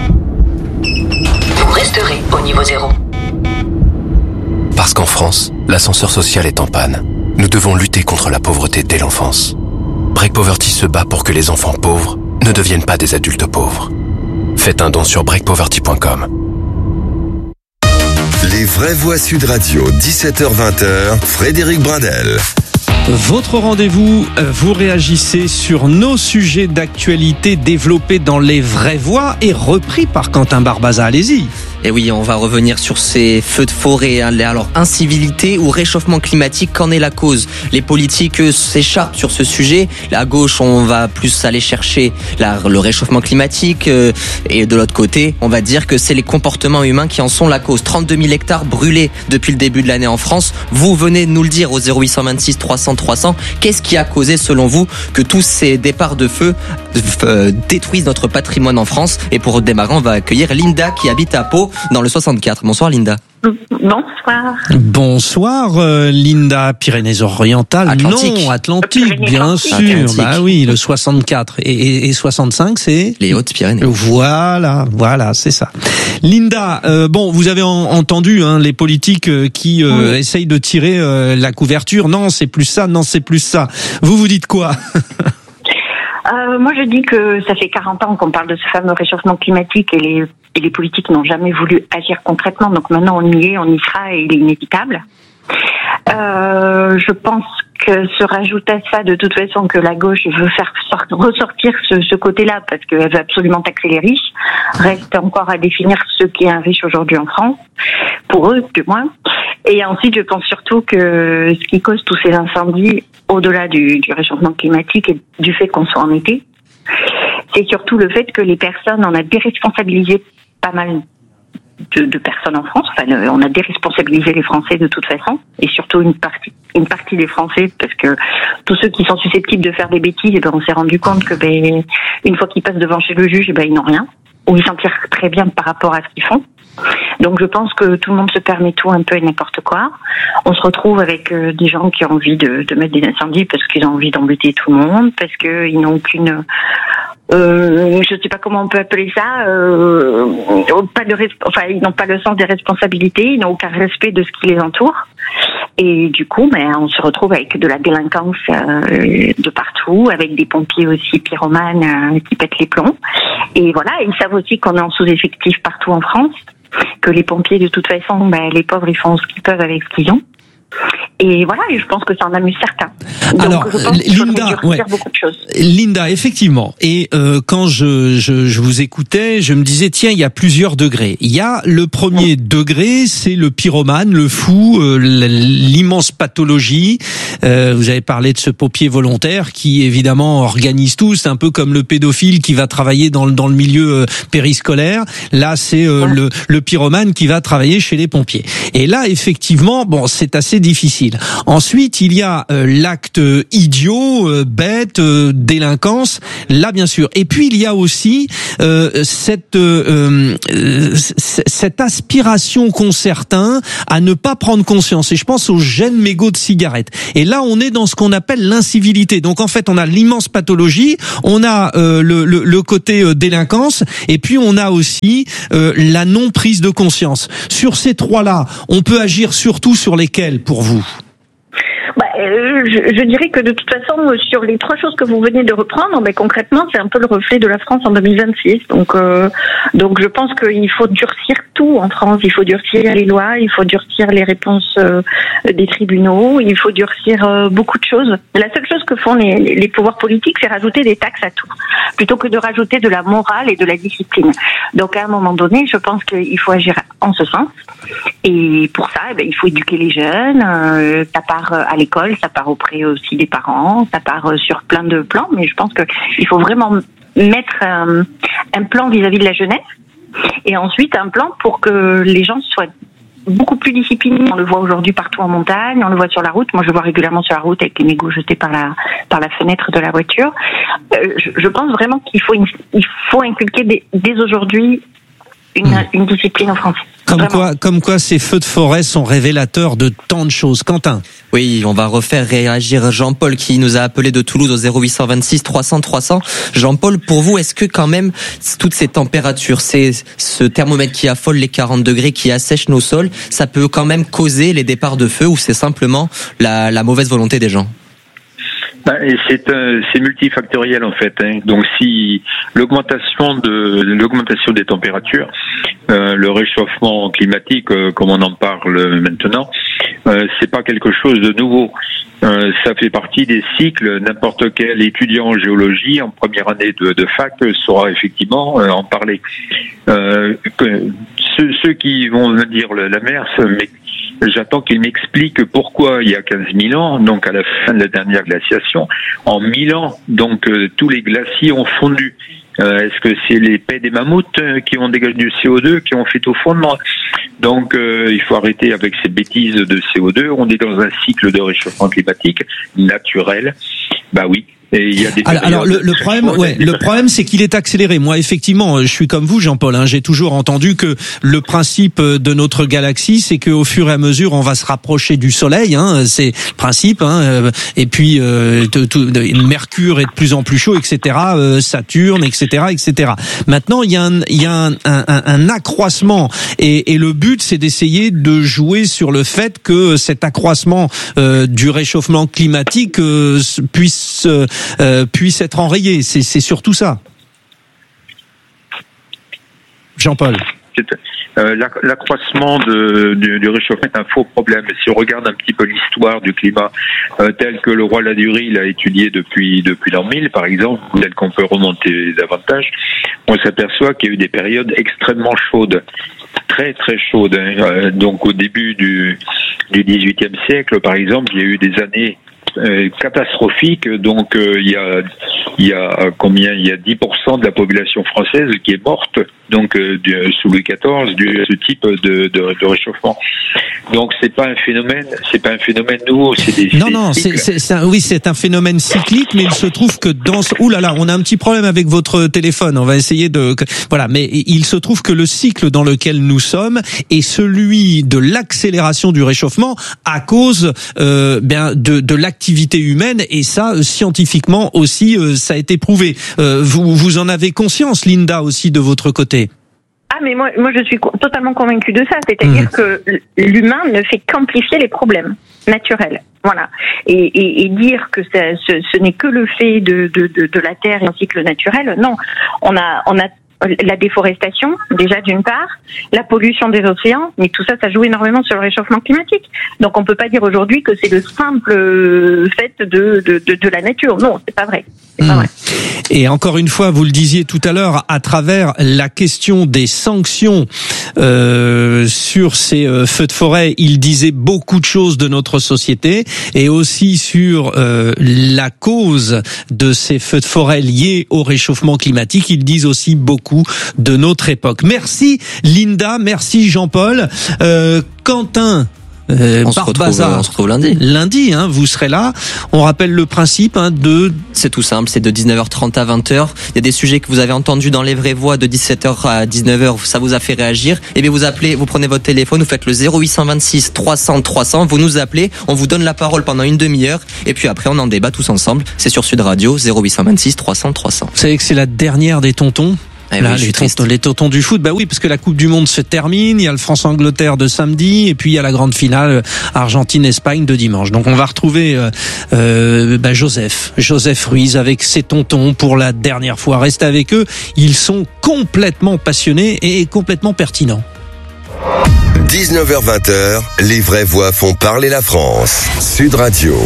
Vous resterez au niveau zéro. Parce qu'en France, l'ascenseur social est en panne. Nous devons lutter contre la pauvreté dès l'enfance. Break Poverty se bat pour que les enfants pauvres ne deviennent pas des adultes pauvres. Faites un don sur break poverty point com. Les vraies voix Sud Radio, dix-sept heures vingt, Frédéric Brindel. Votre rendez-vous, vous réagissez sur nos sujets d'actualité développés dans les vraies voix et repris par Quentin Barbaza. Allez-y. Et oui, on va revenir sur ces feux de forêt. Alors, incivilité ou réchauffement climatique, qu'en est la cause? Les politiques eux, s'écharpent sur ce sujet. À gauche, on va plus aller chercher la, le réchauffement climatique. Euh, et de l'autre côté, on va dire que c'est les comportements humains qui en sont la cause. trente-deux mille hectares brûlés depuis le début de l'année en France. Vous venez de nous le dire au zéro huit cent vingt-six trois cents trois cents. Qu'est-ce qui a causé, selon vous, que tous ces départs de feu euh, détruisent notre patrimoine en France? Et pour démarrer, on va accueillir Linda qui habite à Pau, dans le soixante-quatre. Bonsoir Linda. Bonsoir. Bonsoir euh, Linda, Pyrénées-Orientales. Atlantique. Non, Atlantique, bien sûr. Atlantique. Bah oui, le soixante-quatre. Et, et, et soixante-cinq, c'est les Hautes-Pyrénées. Voilà, voilà, c'est ça. Linda, euh, bon, vous avez en, entendu hein, les politiques euh, qui euh, oui. essayent de tirer euh, la couverture. Non, c'est plus ça, non, c'est plus ça. Vous vous dites quoi? Euh, moi, je dis que ça fait quarante ans qu'on parle de ce fameux réchauffement climatique et les, et les politiques n'ont jamais voulu agir concrètement. Donc maintenant, on y est, on y sera et il est inévitable. Euh, je pense que se rajoute à ça de toute façon que la gauche veut faire ressortir ce, ce côté-là parce qu'elle veut absolument taxer les riches. Reste encore à définir ce qu'est un riche aujourd'hui en France, pour eux du moins. Et ensuite, je pense surtout que ce qui cause tous ces incendies, au-delà du, du réchauffement climatique et du fait qu'on soit en été, c'est surtout le fait que les personnes, on a déresponsabilisé pas mal de, de personnes en France. Enfin, on a déresponsabilisé les Français de toute façon, et surtout une partie, une partie des Français, parce que tous ceux qui sont susceptibles de faire des bêtises, eh ben, on s'est rendu compte que ben, une fois qu'ils passent devant chez le juge, eh ben, ils n'ont rien, ou ils s'en tirent très bien par rapport à ce qu'ils font. Donc je pense que tout le monde se permet tout un peu et n'importe quoi. On se retrouve avec euh, des gens qui ont envie de, de mettre des incendies parce qu'ils ont envie d'embêter tout le monde, parce qu'ils n'ont aucune... Euh, je ne sais pas comment on peut appeler ça, euh, pas de, enfin ils n'ont pas le sens des responsabilités, ils n'ont aucun respect de ce qui les entoure, et du coup, ben on se retrouve avec de la délinquance euh, de partout, avec des pompiers aussi pyromanes euh, qui pètent les plombs, et voilà, ils savent aussi qu'on est en sous-effectif partout en France, que les pompiers de toute façon, ben les pauvres ils font ce qu'ils peuvent avec ce qu'ils ont. Et voilà, et je pense que ça en amuse certains. Donc, Alors, je pense Linda, ouais. beaucoup de choses. Linda, effectivement. Et euh, quand je, je, je vous écoutais, je me disais, tiens, il y a plusieurs degrés. Il y a le premier ouais. degré, c'est le pyromane, le fou, euh, l'immense pathologie. Euh, vous avez parlé de ce paupier volontaire qui, évidemment, organise tout. C'est un peu comme le pédophile qui va travailler dans, dans le milieu euh, périscolaire. Là, c'est euh, ouais. le, le pyromane qui va travailler chez les pompiers. Et là, effectivement, bon, c'est assez difficile. Ensuite, il y a euh, l'acte idiot, euh, bête, euh, délinquance. Là, bien sûr. Et puis, il y a aussi euh, cette euh, euh, cette aspiration qu'ont certains à ne pas prendre conscience. Et je pense aux jeunes mégots de cigarettes. Et là, on est dans ce qu'on appelle l'incivilité. Donc, en fait, on a l'immense pathologie, on a euh, le, le, le côté euh, délinquance, et puis on a aussi euh, la non prise de conscience. Sur ces trois-là, on peut agir surtout sur lesquels pour vous ? Bah, euh, je, je dirais que de toute façon, sur les trois choses que vous venez de reprendre, bah, concrètement, c'est un peu le reflet de la France en deux mille vingt-six. Donc, euh, donc, je pense qu'il faut durcir tout en France. Il faut durcir les lois, il faut durcir les réponses euh, des tribunaux, il faut durcir euh, beaucoup de choses. La seule chose que font les, les pouvoirs politiques, c'est rajouter des taxes à tout, plutôt que de rajouter de la morale et de la discipline. Donc, à un moment donné, je pense qu'il faut agir en ce sens. Et pour ça, eh ben, il faut éduquer les jeunes. Euh, ça part à l'école, ça part auprès aussi des parents, ça part sur plein de plans. Mais je pense qu'il faut vraiment mettre un, un plan vis-à-vis de la jeunesse et ensuite un plan pour que les gens soient beaucoup plus disciplinés. On le voit aujourd'hui partout en montagne, on le voit sur la route. Moi, je le vois régulièrement sur la route avec les mégots jetés par la par la fenêtre de la voiture. Euh, je, je pense vraiment qu'il faut il faut inculquer dès, dès aujourd'hui une, mmh. une discipline en France. Comme quoi, comme quoi, ces feux de forêt sont révélateurs de tant de choses. Quentin. Oui, on va refaire réagir Jean-Paul qui nous a appelé de Toulouse au zéro huit cent vingt-six trois cents trois cents. Jean-Paul, pour vous, est-ce que quand même toutes ces températures, c'est ce thermomètre qui affole les quarante degrés, qui assèche nos sols, ça peut quand même causer les départs de feu ou c'est simplement la, la mauvaise volonté des gens ? C'est euh, c'est multifactoriel en fait. Hein. Donc si l'augmentation de l'augmentation des températures, euh, le réchauffement climatique, euh, comme on en parle maintenant, euh, c'est pas quelque chose de nouveau. Euh, ça fait partie des cycles. N'importe quel étudiant en géologie en première année de, de fac saura effectivement euh, en parler. Euh, que, ceux, ceux qui vont me dire la mer, mais j'attends qu'il m'explique pourquoi il y a quinze mille ans, donc à la fin de la dernière glaciation, en mille ans, donc euh, tous les glaciers ont fondu. Euh, est-ce que c'est les paies des mammouths qui ont dégagé du C O deux qui ont fait tout fondement? Donc euh, il faut arrêter avec ces bêtises de C O deux. On est dans un cycle de réchauffement climatique naturel. Bah oui. Et il y a des alors, alors le, le problème, ouais, le problème, c'est qu'il est accéléré. Moi, effectivement, je suis comme vous, Jean-Paul. Hein, j'ai toujours entendu que le principe de notre galaxie, c'est qu'au fur et à mesure, on va se rapprocher du Soleil. Hein, c'est le principe. Hein, et puis, euh, tout, tout, Mercure est de plus en plus chaud, et cetera. Euh, Saturne, et cetera, et cetera. Maintenant, il y a un, il y a un, un, un accroissement, et, et le but, c'est d'essayer de jouer sur le fait que cet accroissement euh, du réchauffement climatique euh, puisse euh, Euh, puisse être enrayé. C'est, c'est surtout ça. Jean-Paul. Euh, l'accroissement de, du, du réchauffement est un faux problème. Si on regarde un petit peu l'histoire du climat euh, tel que le roi Ladurie l'a étudié depuis depuis l'an mille, par exemple, tel qu'on peut remonter davantage, on s'aperçoit qu'il y a eu des périodes extrêmement chaudes, très très chaudes. Hein. Euh, donc au début du du dix-huitième siècle, par exemple, il y a eu des années Euh, catastrophique. Donc euh, il y a il y a combien il y a dix pour cent de la population française qui est morte donc euh, du, sous Louis quatorze du ce type de, de de réchauffement. Donc c'est pas un phénomène c'est pas un phénomène nouveau, c'est des non non c'est c'est, c'est un, oui c'est un phénomène cyclique, mais il se trouve que dans ce... ouh là là on a un petit problème avec votre téléphone, on va essayer de voilà mais il se trouve que le cycle dans lequel nous sommes est celui de l'accélération du réchauffement à cause euh, bien de de l'activité humaine, et ça scientifiquement aussi euh, ça a été prouvé. Euh, vous vous en avez conscience, Linda, aussi de votre côté? Ah mais moi moi je suis totalement convaincue de ça, c'est-à-dire mmh. que l'humain ne fait qu'amplifier les problèmes naturels. Voilà. Et, et, et dire que ça, ce, ce n'est que le fait de, de, de, de la Terre et un cycle naturel, non. On a, on a la déforestation, déjà d'une part, la pollution des océans, mais tout ça, ça joue énormément sur le réchauffement climatique. Donc on peut pas dire aujourd'hui que c'est le simple fait de, de, de, de la nature. Non, c'est pas vrai. C'est pas Mmh. vrai. Et encore une fois, vous le disiez tout à l'heure, à travers la question des sanctions euh, sur ces euh, feux de forêt, il disait beaucoup de choses de notre société et aussi sur euh, la cause de ces feux de forêt liés au réchauffement climatique. Ils disent aussi beaucoup de notre époque. Merci Linda, merci Jean-Paul. Euh, Quentin, Euh, on, se retrouve, on se retrouve lundi. Lundi, hein, vous serez là. On rappelle le principe hein, de... C'est tout simple, c'est de dix-neuf heures trente à vingt heures. Il y a des sujets que vous avez entendus dans les vraies voix de dix-sept heures à dix-neuf heures, ça vous a fait réagir. Et bien vous appelez, vous prenez votre téléphone, vous faites le zéro huit cent vingt-six trois cents trois cents, vous nous appelez, on vous donne la parole pendant une demi-heure et puis après on en débat tous ensemble. C'est sur Sud Radio, zéro huit cent vingt-six trois cents trois cents. Vous savez que c'est la dernière des tontons. Eh Là, oui, les, tontons, les tontons du foot, bah oui, parce que la Coupe du Monde se termine, il y a le France-Angleterre de samedi, et puis il y a la grande finale Argentine-Espagne de dimanche. Donc on va retrouver euh, euh, bah Joseph, Joseph Ruiz avec ses tontons pour la dernière fois. Restez avec eux, ils sont complètement passionnés et complètement pertinents. dix-neuf heures vingt, les vraies voix font parler la France. Sud Radio.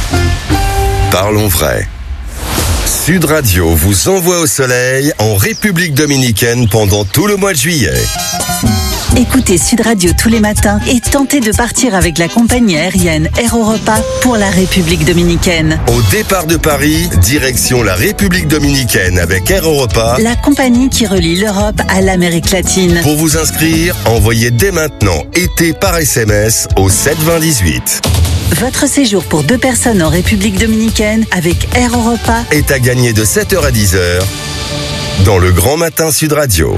Parlons vrai. Sud Radio vous envoie au soleil en République dominicaine pendant tout le mois de juillet. Écoutez Sud Radio tous les matins et tentez de partir avec la compagnie aérienne Air Europa pour la République dominicaine. Au départ de Paris, direction la République dominicaine avec Air Europa, la compagnie qui relie l'Europe à l'Amérique latine. Pour vous inscrire, envoyez dès maintenant été par S M S au sept vingt dix-huit. Votre séjour pour deux personnes en République dominicaine avec Air Europa est à gagner de sept heures à dix heures dans le Grand Matin Sud Radio.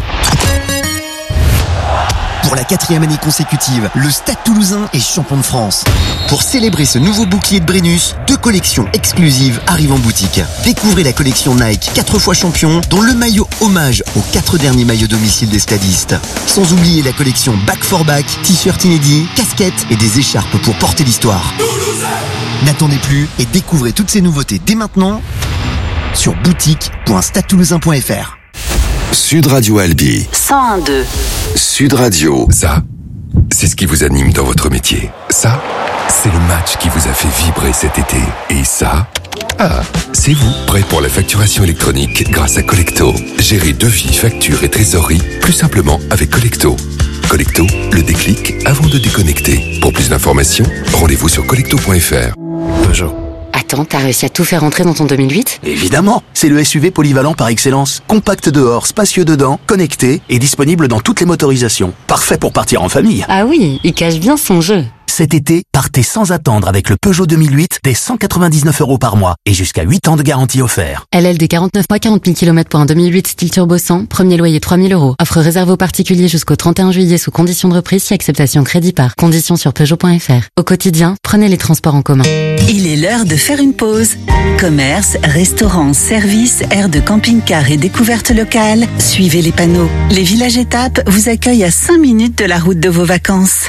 Pour la quatrième année consécutive, le Stade Toulousain est champion de France. Pour célébrer ce nouveau bouclier de Brennus, deux collections exclusives arrivent en boutique. Découvrez la collection Nike quatre fois champion, dont le maillot hommage aux quatre derniers maillots domicile des stadistes. Sans oublier la collection Back for Back, t-shirt inédits, casquettes et des écharpes pour porter l'histoire. N'attendez plus et découvrez toutes ces nouveautés dès maintenant sur boutique point stade toulousain point f r. Sud Radio Albi. cent un virgule deux. Sud Radio. Ça, c'est ce qui vous anime dans votre métier. Ça, c'est le match qui vous a fait vibrer cet été. Et ça, ah, c'est vous, prêt pour la facturation électronique grâce à Collecto. Gérez devis, factures et trésorerie plus simplement avec Collecto. Collecto, le déclic avant de déconnecter. Pour plus d'informations, rendez-vous sur collecto point f r. Peugeot. Attends, t'as réussi à tout faire rentrer dans ton deux mille huit ? Évidemment, c'est le S U V polyvalent par excellence. Compact dehors, spacieux dedans, connecté et disponible dans toutes les motorisations. Parfait pour partir en famille. Ah oui, il cache bien son jeu. Cet été, partez sans attendre avec le Peugeot deux mille huit dès cent quatre-vingt-dix-neuf euros par mois et jusqu'à huit ans de garantie offert. L L D quarante-neuf mois, quarante mille kilomètres pour un deux mille huit style turbo cent, premier loyer trois mille euros. Offre réservée aux particuliers jusqu'au trente et un juillet sous conditions de reprise si acceptation crédit par. Conditions sur Peugeot point f r. Au quotidien, prenez les transports en commun. Il est l'heure de faire une pause. Commerce, restaurants, services, aires de camping-car et découvertes locales. Suivez les panneaux. Les villages étapes vous accueillent à cinq minutes de la route de vos vacances.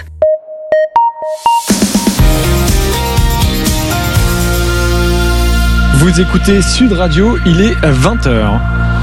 Vous écoutez Sud Radio, il est vingt heures.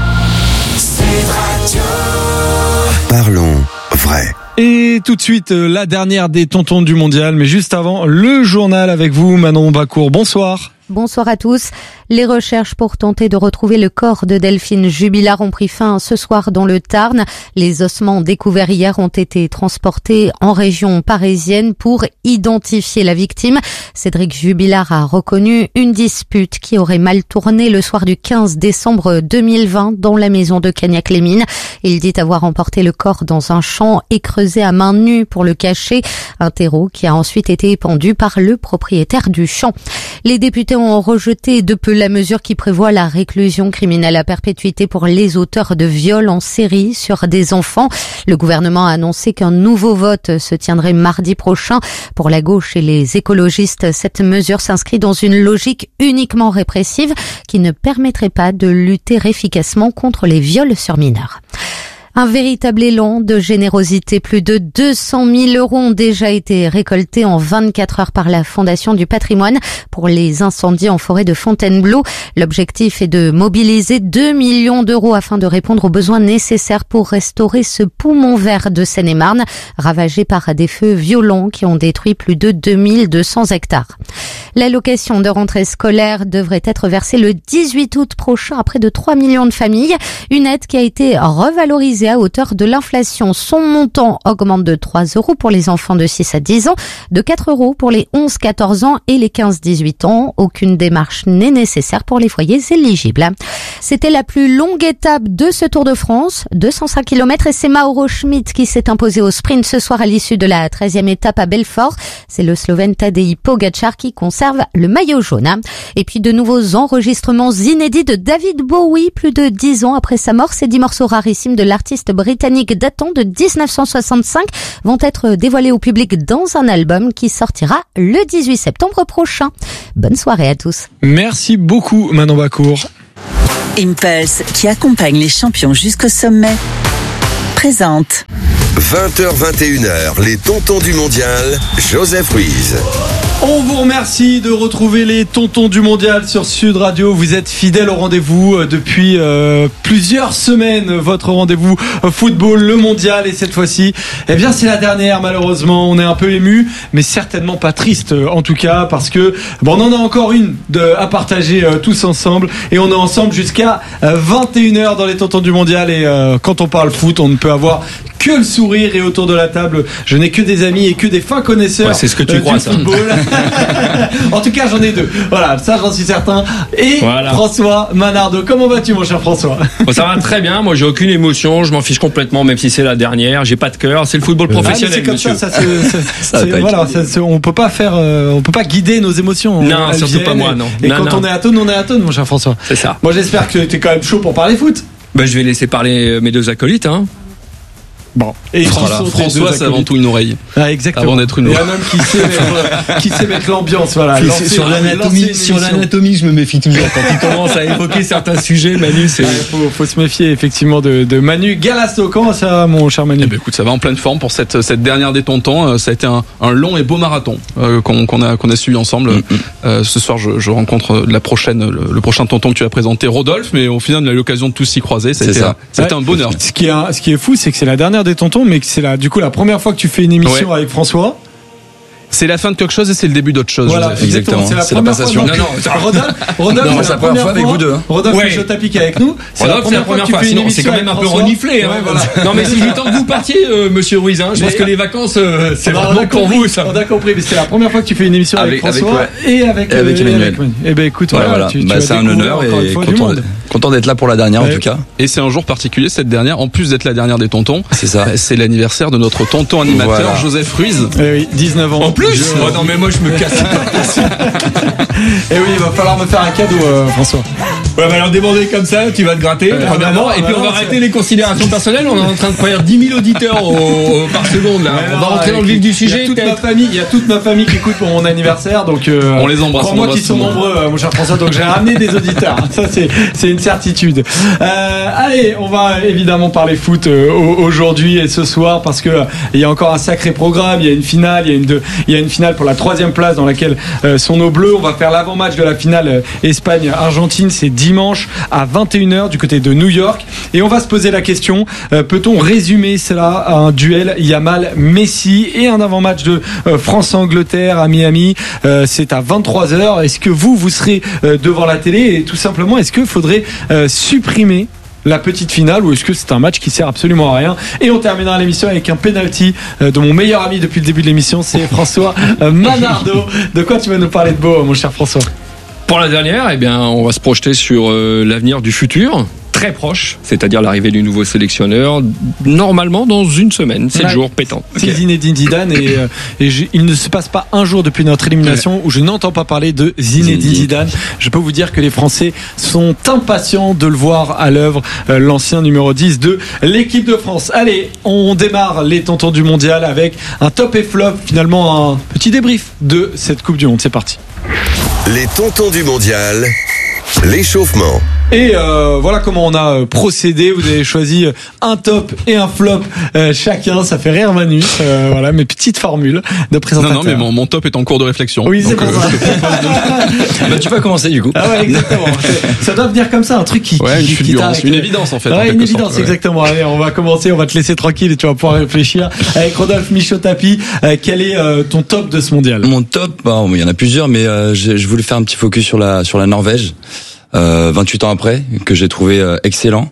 Parlons vrai. Et tout de suite, la dernière des tontons du mondial, mais juste avant, le journal avec vous, Manon Bacour. Bonsoir. Bonsoir à tous. Les recherches pour tenter de retrouver le corps de Delphine Jubilard ont pris fin ce soir dans le Tarn. Les ossements découverts hier ont été transportés en région parisienne pour identifier la victime. Cédric Jubilard a reconnu une dispute qui aurait mal tourné le soir du quinze décembre deux mille vingt dans la maison de Cagnac-les-Mines. Il dit avoir emporté le corps dans un champ et creusé à main nue pour le cacher. Un terreau qui a ensuite été épandu par le propriétaire du champ. Les députés ont rejeté de peu la mesure qui prévoit la réclusion criminelle à perpétuité pour les auteurs de viols en série sur des enfants. Le gouvernement a annoncé qu'un nouveau vote se tiendrait mardi prochain. Pour la gauche et les écologistes, cette mesure s'inscrit dans une logique uniquement répressive qui ne permettrait pas de lutter efficacement contre les viols sur mineurs. Un véritable élan de générosité. Plus de deux cent mille euros ont déjà été récoltés en vingt-quatre heures par la Fondation du patrimoine pour les incendies en forêt de Fontainebleau. L'objectif est de mobiliser deux millions d'euros afin de répondre aux besoins nécessaires pour restaurer ce poumon vert de Seine-et-Marne, ravagé par des feux violents qui ont détruit plus de deux mille deux cents hectares. L'allocation de rentrée scolaire devrait être versée le dix-huit août prochain à près de trois millions de familles. Une aide qui a été revalorisée à hauteur de l'inflation. Son montant augmente de trois euros pour les enfants de six à dix ans, de quatre euros pour les onze à quatorze ans et les quinze à dix-huit ans. Aucune démarche n'est nécessaire pour les foyers éligibles. C'était la plus longue étape de ce Tour de France, deux cent cinq kilomètres, et c'est Mauro Schmid qui s'est imposé au sprint ce soir à l'issue de la treizième étape à Belfort. C'est le Slovène Tadej Pogačar qui conserve le maillot jaune. Et puis de nouveaux enregistrements inédits de David Bowie, plus de dix ans après sa mort. Ces dix morceaux rarissimes de l'artiste britannique datant de dix-neuf cent soixante-cinq vont être dévoilés au public dans un album qui sortira le dix-huit septembre prochain. Bonne soirée à tous. Merci beaucoup Manon Bacour. Impulse, qui accompagne les champions jusqu'au sommet, présente. vingt heures vingt et une heures, les tontons du mondial, Joseph Ruiz. On vous remercie de retrouver les tontons du mondial sur Sud Radio. Vous êtes fidèles au rendez-vous depuis euh, plusieurs semaines. Votre rendez-vous football, le mondial, et cette fois-ci, eh bien, c'est la dernière. Malheureusement, on est un peu ému, mais certainement pas triste en tout cas, parce que bon, on en a encore une de, à partager euh, tous ensemble, et on est ensemble jusqu'à euh, vingt et une heures dans les tontons du mondial. Et euh, quand on parle foot, on ne peut avoir que le sourire, et autour de la table, je n'ai que des amis et que des fins connaisseurs. Ouais, c'est ce que tu euh, crois, du ça. Football. En tout cas, j'en ai deux. Voilà, ça j'en suis certain. Et voilà. François Manardo, comment vas-tu, mon cher François? Bon, ça va très bien. Moi, j'ai aucune émotion. Je m'en fiche complètement, même si c'est la dernière. J'ai pas de cœur. C'est le football professionnel. Ah, c'est comme monsieur. ça. ça, se, ça, ça c'est, voilà, ça se, on peut pas faire, euh, on peut pas guider nos émotions. Non, surtout viennent, pas moi. Non. Et non, quand non. on est à tonne, on est à tonne, mon cher François. C'est ça. Moi, j'espère que tu es quand même chaud pour parler foot. Ben, je vais laisser parler mes deux acolytes. Hein. Bon. Et voilà. François, c'est avant tout une oreille. Ah, exactement. Avant d'être une Et voix. un homme qui sait mettre, qui sait mettre l'ambiance, voilà. Lancer, sur l'anatomie, sur l'anatomie, je me méfie toujours. Quand il commence à évoquer certains sujets, Manu, c'est. Il faut, faut se méfier effectivement de, de Manu Galasso. Comment ça va, mon cher Manu? Eh ben, écoute, ça va en pleine forme pour cette, cette dernière des tontons. Ça a été un, un long et beau marathon euh, qu'on, qu'on a qu'on a suivi ensemble. Mm-hmm. Euh, ce soir, je, je rencontre la prochaine, le, le prochain tonton que tu as présenté, Rodolphe. Mais au final, on a eu l'occasion de tous s'y croiser. Ça a été, ça. C'était ouais. un bonheur. Ce qui est, ce qui est fou, c'est que c'est la dernière des tontons, mais que c'est la, du coup la première fois que tu fais une émission ouais. avec François. C'est la fin de quelque chose et c'est le début d'autre chose. Voilà, Joseph. exactement. C'est la, c'est la passation. Non, non, Rodolphe, Rodolphe, non, c'est la première fois avec vous deux. Hein. Rodolphe, ouais. le tapis avec nous. C'est Rodolphe, la première, c'est la première fois. Sinon, c'est quand même un peu reniflé. Hein. Ouais, voilà. Non, mais c'est du temps que vous partiez, euh, monsieur Ruiz. Hein. Je mais pense que les vacances, euh, c'est vraiment pour vous, ça. On a compris, mais c'est la première fois que tu fais une émission avec, avec François avec, ouais. et avec, et avec euh, Emmanuel. Eh ben, écoute, ouais, voilà, voilà. Tu, bah, tu c'est un honneur et content, content d'être là pour la dernière, en tout cas. Et c'est un jour particulier, cette dernière. En plus d'être la dernière des tontons, c'est ça. C'est l'anniversaire de notre tonton animateur, Joseph Ruiz. Oui, dix-neuf ans. En plus. Non, mais moi, je me casse. Et oui, il va falloir me faire un cadeau, euh, François. Ouais, bah alors demander comme ça, tu vas te gratter, euh, premièrement, et puis on va arrêter les considérations personnelles. On est en train de faire dix mille auditeurs au, au, par seconde là. Ouais, on va rentrer dans le vif du sujet. Il y a toute ma famille, il y a toute ma famille qui écoute pour mon anniversaire, donc euh, on les embrasse. Crois-moi qu'ils sont nombreux, euh, mon cher François. Donc j'ai ramené des auditeurs. Ça c'est c'est une certitude. Euh, allez, on va évidemment parler foot euh, aujourd'hui et ce soir parce que euh, il y a encore un sacré programme. Il y a une finale, il y a une de, il y a une finale pour la troisième place dans laquelle euh, sont nos bleus. On va faire l'avant-match de la finale euh, Espagne-Argentine. C'est dimanche à vingt et une heures du côté de New York. Et on va se poser la question, euh, peut-on résumer cela à un duel Yamal-Messi et un avant-match de euh, France-Angleterre à Miami. Euh, c'est à vingt-trois heures. Est-ce que vous, vous serez euh, devant la télé? Et tout simplement, est-ce qu'il faudrait euh, supprimer la petite finale ou est-ce que c'est un match qui sert absolument à rien? Et on terminera l'émission avec un penalty de mon meilleur ami depuis le début de l'émission, c'est François Manardo. De quoi tu vas nous parler de beau, mon cher François? Pour la dernière, eh bien, on va se projeter sur euh, l'avenir du futur, très proche, c'est-à-dire l'arrivée du nouveau sélectionneur, normalement dans une semaine, sept ouais. jours, pétant. C'est okay. Zinedine Zidane et, euh, et je, il ne se passe pas un jour depuis notre élimination ouais. où je n'entends pas parler de Zinedine Zidane. Je peux vous dire que les Français sont impatients de le voir à l'œuvre, euh, l'ancien numéro dix de l'équipe de France. Allez, on démarre les tontons du mondial avec un top et flop, finalement un petit débrief de cette Coupe du Monde. C'est parti. Les tontons du mondial, l'échauffement. Et euh, voilà comment on a procédé. Vous avez choisi un top et un flop euh, chacun. Ça fait rire Manu. Euh, voilà mes petites formules de présentation. Non, non, mais mon, mon top est en cours de réflexion. Oui, c'est donc, pour euh, ça. Bah, tu peux commencer du coup. Ah ouais, exactement. Ça doit venir comme ça, un truc qui, ouais, qui, une qui fulgurance, une évidence en fait. Ouais, en une évidence, sorte, ouais. exactement. Allez, on va commencer. On va te laisser tranquille et tu vas pouvoir réfléchir. Avec Rodolphe Michaud-Tapi, euh, quel est euh, ton top de ce mondial? Mon top, bon, il y en a plusieurs, mais euh, je, je voulais faire un petit focus sur la sur la Norvège. Euh, vingt-huit ans après, que j'ai trouvé euh, excellent,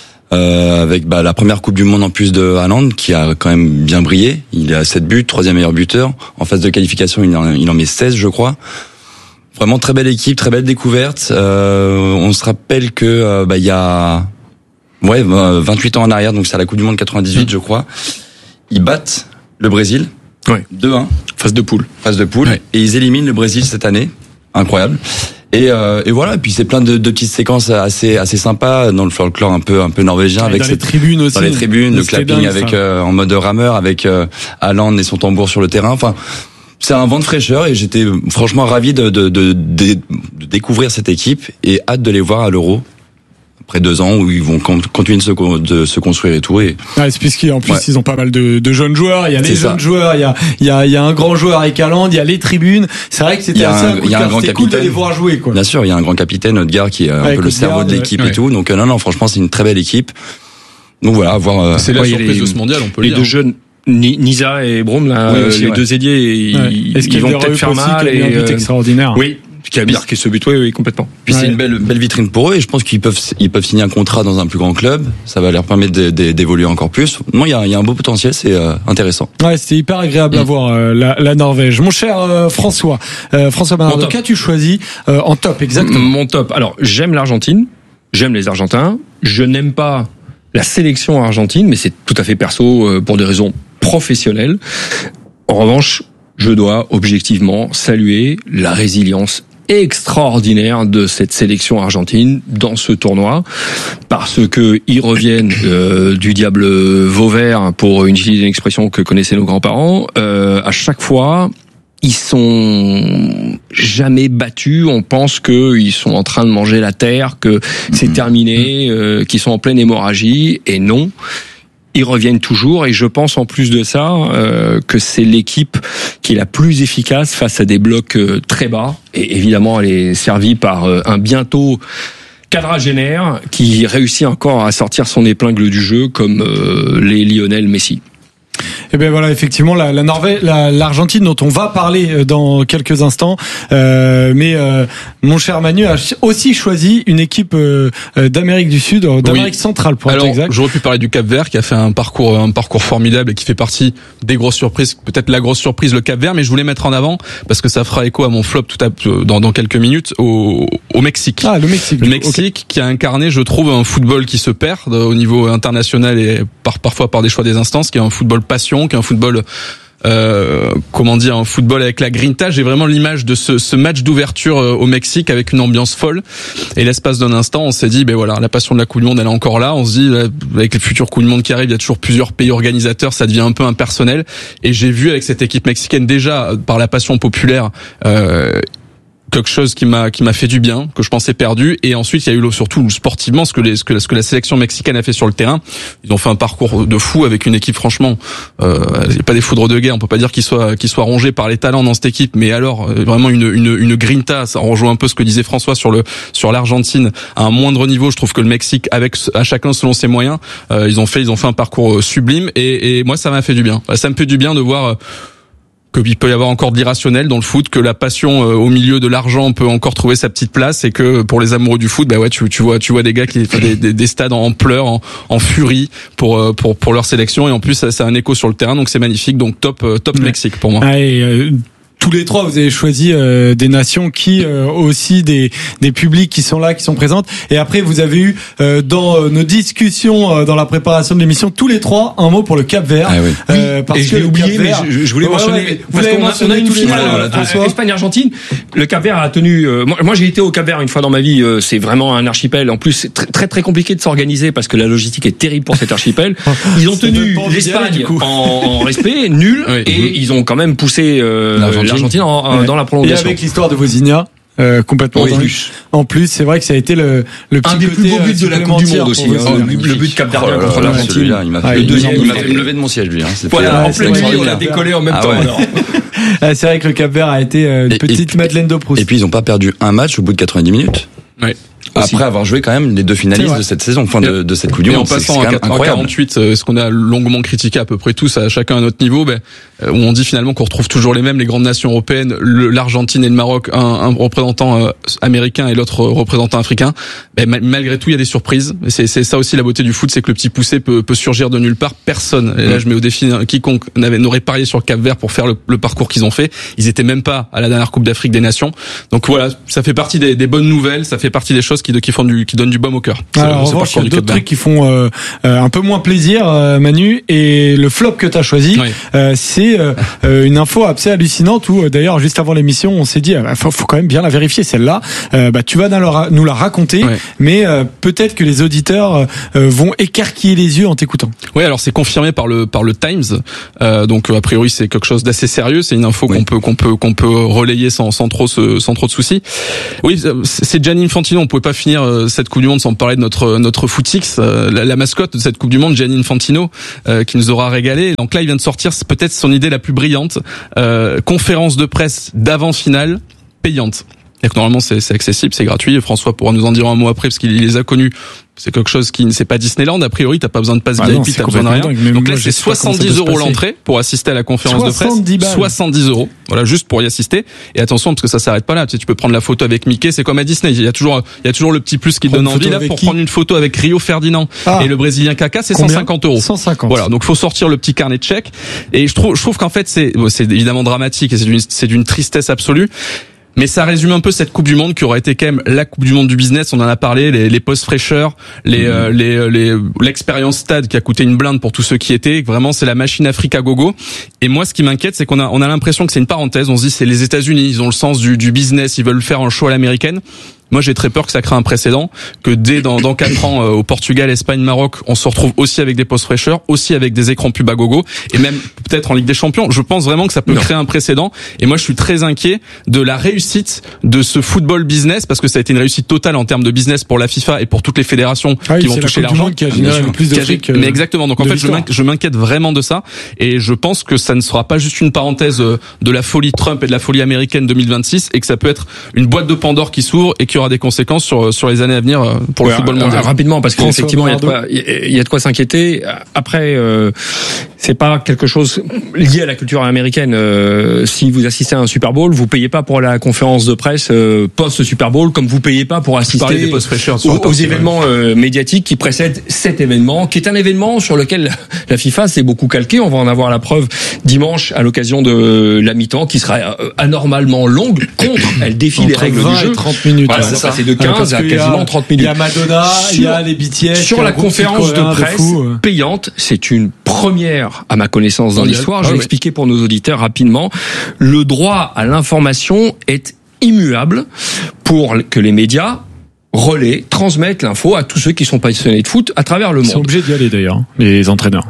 euh, avec bah, la première Coupe du Monde en plus de Haaland, qui a quand même bien brillé. Il est à sept buts, troisième meilleur buteur. En phase de qualification, il en, il en met seize, je crois. Vraiment très belle équipe, très belle découverte. Euh, on se rappelle que euh, bah, il y a ouais vingt-huit ans en arrière, donc c'est à la Coupe du Monde quatre-vingt-dix-huit, je crois. Ils battent le Brésil, ouais. deux un, phase de poule, phase de poule, ouais. Et ils éliminent le Brésil cette année, incroyable. Et, euh, et voilà, et puis c'est plein de, de petites séquences assez assez sympas dans le folklore un peu un peu norvégien, ouais, avec dans cette, les tribunes aussi, dans les tribunes, le clapping dingue, avec euh, en mode rameur avec euh, Haaland et son tambour sur le terrain. Enfin, c'est un vent de fraîcheur et j'étais franchement ravi de de, de de de découvrir cette équipe et hâte de les voir à l'Euro. Après deux ans où ils vont continuer de se, de se construire et tout. Et ouais, c'est puisqu'en plus ouais. ils ont pas mal de, de jeunes joueurs. Il y a les c'est jeunes ça. joueurs, il y a il y a il y a un grand joueur avec Haaland, il y a les tribunes. C'est vrai que c'était assez un, il y a un grand capitaine. Cool de les voir jouer quoi. Bien sûr, il y a un grand capitaine, Odegaard, qui est un ouais, peu le cerveau de l'équipe ouais. et tout. Donc non non, franchement c'est une très belle équipe. Donc voilà, voir. Euh, c'est la ouais, surprise les, de ce mondial, on peut le dire. Les deux jeunes. Nisa et Brome, là, oui, aussi, les ouais. deux ailiers, ils, ouais. ils vont peut-être faire mal. Et un but extraordinaire. Oui. Qui a marqué ce but, oui, oui, complètement. Puis ouais. c'est une belle, belle vitrine pour eux et je pense qu'ils peuvent, ils peuvent signer un contrat dans un plus grand club. Ça va leur permettre de, de, d'évoluer encore plus. Non, il y a, il y a un beau potentiel, c'est euh, intéressant. Ouais, c'était hyper agréable mmh. à voir euh, la, la Norvège. Mon cher euh, François, euh, François Bernardo, qu'as-tu choisi euh, en top exactement? Mon top. Alors, j'aime l'Argentine, j'aime les Argentins. Je n'aime pas la sélection argentine, mais c'est tout à fait perso euh, pour des raisons professionnelles. En revanche, je dois objectivement saluer la résilience extraordinaire de cette sélection argentine dans ce tournoi, parce que ils reviennent euh, du diable Vauvert, pour utiliser une expression que connaissaient nos grands-parents. Euh, à chaque fois, ils sont jamais battus. On pense qu'ils sont en train de manger la terre, que c'est terminé, euh, qu'ils sont en pleine hémorragie, et non. Ils reviennent toujours, et je pense en plus de ça euh, que c'est l'équipe qui est la plus efficace face à des blocs euh, très bas, et évidemment elle est servie par euh, un bientôt quadragénaire qui réussit encore à sortir son épingle du jeu comme euh, les Lionel Messi. Et bien voilà, effectivement, la, la Norvège, la, l'Argentine dont on va parler dans quelques instants. Euh, mais euh, mon cher Manu a aussi choisi une équipe euh, d'Amérique du Sud, d'Amérique oui. centrale pour Alors, être exact. J'aurais pu parler du Cap-Vert qui a fait un parcours, un parcours formidable et qui fait partie des grosses surprises. Peut-être la grosse surprise, le Cap-Vert, mais je voulais mettre en avant parce que ça fera écho à mon flop tout à dans, dans quelques minutes au, au Mexique. Ah, le Mexique. Le Mexique okay. qui a incarné, je trouve, un football qui se perd au niveau international et par, parfois par des choix des instances, qui est un football passion, qui est un football euh, comment dire, un football avec la grinta. J'ai vraiment l'image de ce, ce match d'ouverture euh, au Mexique avec une ambiance folle. Et l'espace d'un instant, on s'est dit, ben voilà, la passion de la Coupe du Monde, elle est encore là. On se dit, là, avec les futures Coupes du Monde qui arrivent, il y a toujours plusieurs pays organisateurs, ça devient un peu impersonnel. Et j'ai vu avec cette équipe mexicaine déjà, par la passion populaire, euh, quelque chose qui m'a qui m'a fait du bien, que je pensais perdu. Et ensuite il y a eu surtout sportivement ce que les, ce que ce que la sélection mexicaine a fait sur le terrain. Ils ont fait un parcours de fou avec une équipe, franchement, euh, il y a pas des foudres de guerre, on peut pas dire qu'ils soient qu'ils soient rongés par les talents dans cette équipe, mais alors vraiment une une une grinta. Ça rejoint un peu ce que disait François sur le sur l'Argentine à un moindre niveau. Je trouve que le Mexique, avec à chacun selon ses moyens, euh, ils ont fait ils ont fait un parcours sublime. Et, et moi ça m'a fait du bien. Ça me fait du bien de voir euh, qu'il peut y avoir encore de l'irrationnel dans le foot, que la passion euh, au milieu de l'argent peut encore trouver sa petite place, et que pour les amoureux du foot, bah ouais, tu, tu vois, tu vois des gars qui font des, des, des stades en pleurs, en, en furie pour euh, pour pour leur sélection, et en plus ça, ça a un écho sur le terrain, donc c'est magnifique. Donc top euh, top ouais. Mexique pour moi. Ah, et, euh... Tous les trois, vous avez choisi euh, des nations qui euh, aussi des des publics qui sont là, qui sont présentes. Et après, vous avez eu euh, dans euh, nos discussions, euh, dans la préparation de l'émission, tous les trois un mot pour le Cap-Vert. Ah oui. euh, parce et je que l'ai oublié, Cap-Vert, mais je, je voulais ouais, mentionner. Ouais, vous parce qu'on a, on a une finale euh, Espagne-Argentine. Le Cap-Vert a tenu. Euh, moi, moi, j'ai été au Cap-Vert une fois dans ma vie. Euh, c'est vraiment un archipel. En plus, c'est très très, très compliqué de s'organiser parce que la logistique est terrible pour cet archipel. Ils ont tenu l'Espagne en, en respect, nul, oui. et mmh. ils ont quand même poussé euh, l'Argentine, l'Argentine en, ouais. dans la prolongation. Et avec l'histoire de Vozinha. euh, complètement. Oui, dans le- En plus, c'est vrai que ça a été le, le petit Un des côté, plus beaux buts euh, de la Coupe du Monde supplémentaire aussi. pour hein, vous. le, le but de Cap Verdien Oh là contre là, l'Argentine. celui-là, il m'a Ah, fait, le deuxième, il m'a il fait me lever de mon siège, lui. Hein. C'était, Voilà, euh, en c'était pleine nuit, on extraordinaire. a décollé en même Ah temps. ouais. alors. Ah, c'est vrai que le Cap-Vert a été euh, une Et- petite et- Madeleine de Proust. Et puis ils ont pas perdu un match au bout de quatre-vingt-dix minutes. Ouais. Après avoir joué quand même les deux C'est finalistes vrai. de cette saison, enfin de, de cette Coupe du Et en Monde. C'est- passant c'est à quand même quatre- en incroyable. quarante-huit, euh, ce qu'on a longuement critiqué à peu près tous, à chacun à notre niveau, ben, euh, où on dit finalement qu'on retrouve toujours les mêmes, les grandes nations européennes, le- l'Argentine et le Maroc, un, un représentant euh, américain et l'autre euh, représentant africain. Ben, ma- malgré tout, il y a des surprises. Et C'est, c'est ça aussi la beauté du foot, c'est que le petit poussé peut, peut surgir de nulle part. Personne. Et là, je mets au défi hein, quiconque n'avait, n'aurait parié sur le Cap-Vert pour faire le, le parcours qu'ils ont fait. Ils étaient même pas à la dernière Coupe d'Afrique des Nations. Donc voilà, ça fait partie des, des bonnes nouvelles, ça fait partie des choses qui, qui font du, qui donnent du baume au cœur. Alors, en C'est- c'est revanche, il y parcours a du d'autres Cap-Vert. trucs qui font euh, euh, un peu moins plaisir, euh, Manu. Et le flop que tu as choisi, Oui. euh, c'est euh, euh, une info assez hallucinante où, euh, d'ailleurs, juste avant l'émission, on s'est dit, il faut, faut quand même bien la vérifier, celle-là. Euh, bah, tu vas nous la, nous la raconter, Ouais. mais euh, peut-être que les auditeurs euh, vont écarquiller les yeux en t'écoutant. Oui, alors c'est confirmé par le par le Times. Euh, donc a priori c'est quelque chose d'assez sérieux. C'est une info Oui. qu'on peut qu'on peut qu'on peut relayer sans sans trop se, sans trop de soucis. Oui, c'est Gianni Infantino. On pouvait pas finir euh, cette Coupe du Monde sans parler de notre notre footix, euh, la, la mascotte de cette Coupe du Monde, Gianni Infantino, euh, qui nous aura régalé. Donc là, il vient de sortir c'est peut-être son idée la plus brillante. Euh, conférence de presse d'avant-finale payante. Et que normalement c'est c'est accessible, c'est gratuit. François pourra nous en dire un mot après parce qu'il les a connus. C'est quelque chose qui ne c'est pas Disneyland. A priori, t'as pas besoin de passe Ah V I P, non, c'est t'as besoin de rien. complètement dingue. Même Donc là, moi, je c'est sais pas comment ça peut soixante-dix se euros passer. l'entrée pour assister à la conférence de presse. soixante-dix balles. soixante-dix euros. Voilà, juste pour y assister. Et attention, parce que ça s'arrête pas là. Tu sais, tu peux prendre la photo avec Mickey. C'est comme à Disney. Il y a toujours, il y a toujours le petit plus qui te Prendre donne une envie photo là avec pour qui prendre une photo avec Rio Ferdinand Ah. et le Brésilien Kaká. C'est cent Combien cinquante euros. cent cinquante. Voilà. Donc, faut sortir le petit carnet de chèques. Et je trouve, je trouve qu'en fait, c'est, bon, c'est évidemment dramatique et c'est d'une, c'est d'une tristesse absolue. Mais ça résume un peu cette Coupe du Monde qui aurait été quand même la Coupe du Monde du business. On en a parlé, les, les postes fraîcheurs, les, Mmh. euh, les, les, l'expérience stade qui a coûté une blinde pour tous ceux qui étaient. Vraiment, c'est la machine Africa gogo. Et moi, ce qui m'inquiète, c'est qu'on a, on a l'impression que c'est une parenthèse. On se dit, c'est les États-Unis, ils ont le sens du, du business, ils veulent faire un show à l'américaine. Moi, j'ai très peur que ça crée un précédent, que dès dans, dans quatre ans, euh, au Portugal, Espagne, Maroc, on se retrouve aussi avec des postes fraîcheurs, aussi avec des écrans pub à gogo, et même peut-être en Ligue des Champions. Je pense vraiment que ça peut Non. créer un précédent. Et moi, je suis très inquiet de la réussite de ce football business, parce que ça a été une réussite totale en termes de business pour la FIFA et pour toutes les fédérations Ah oui, qui vont c'est la toucher Coupe du l'argent. Monde qui a généré le plus de Qui a- fric, euh, Mais exactement. Donc en de fait, je l'histoire. m'inqui- je m'inquiète vraiment de ça, et je pense que ça ne sera pas juste une parenthèse euh, de la folie Trump et de la folie américaine deux mille vingt-six, et que ça peut être une boîte de Pandore qui s'ouvre et qui aura des conséquences sur sur les années à venir euh, pour Ouais, le football euh, mondial. Rapidement, parce François qu'effectivement, il y a de Bernardo. quoi, il y a de quoi s'inquiéter. Après, euh, c'est pas quelque chose lié à la culture américaine. Euh, si vous assistez à un Super Bowl, vous payez pas pour la conférence de presse euh, post Super Bowl, comme vous payez pas pour parlais assister des post fraîcheurs sur aux, le temps, aux c'est événements euh, médiatiques qui précèdent cet événement, qui est un événement sur lequel la FIFA s'est beaucoup calquée. On va en avoir la preuve dimanche à l'occasion de la mi-temps, qui sera euh, anormalement longue. Contre, elle défie les Entre règles vingt du jeu. et trente minutes. Voilà, Ouais, c'est c'est ça. passé de Ouais, parce quinze à qu'il y a- quasiment trente Il minutes. y a Madonna, il y a les B T S. Sur il y a la un groupe conférence de sud-coréen presse fou, euh. payante, c'est une première à ma connaissance dans Mondial. l'histoire. Ah Je vais oui. expliquer pour nos auditeurs rapidement. Le droit à l'information est immuable pour que les médias relaient, transmettent l'info à tous ceux qui sont passionnés de foot à travers le Ils sont monde. obligés d'y aller d'ailleurs, hein, les entraîneurs.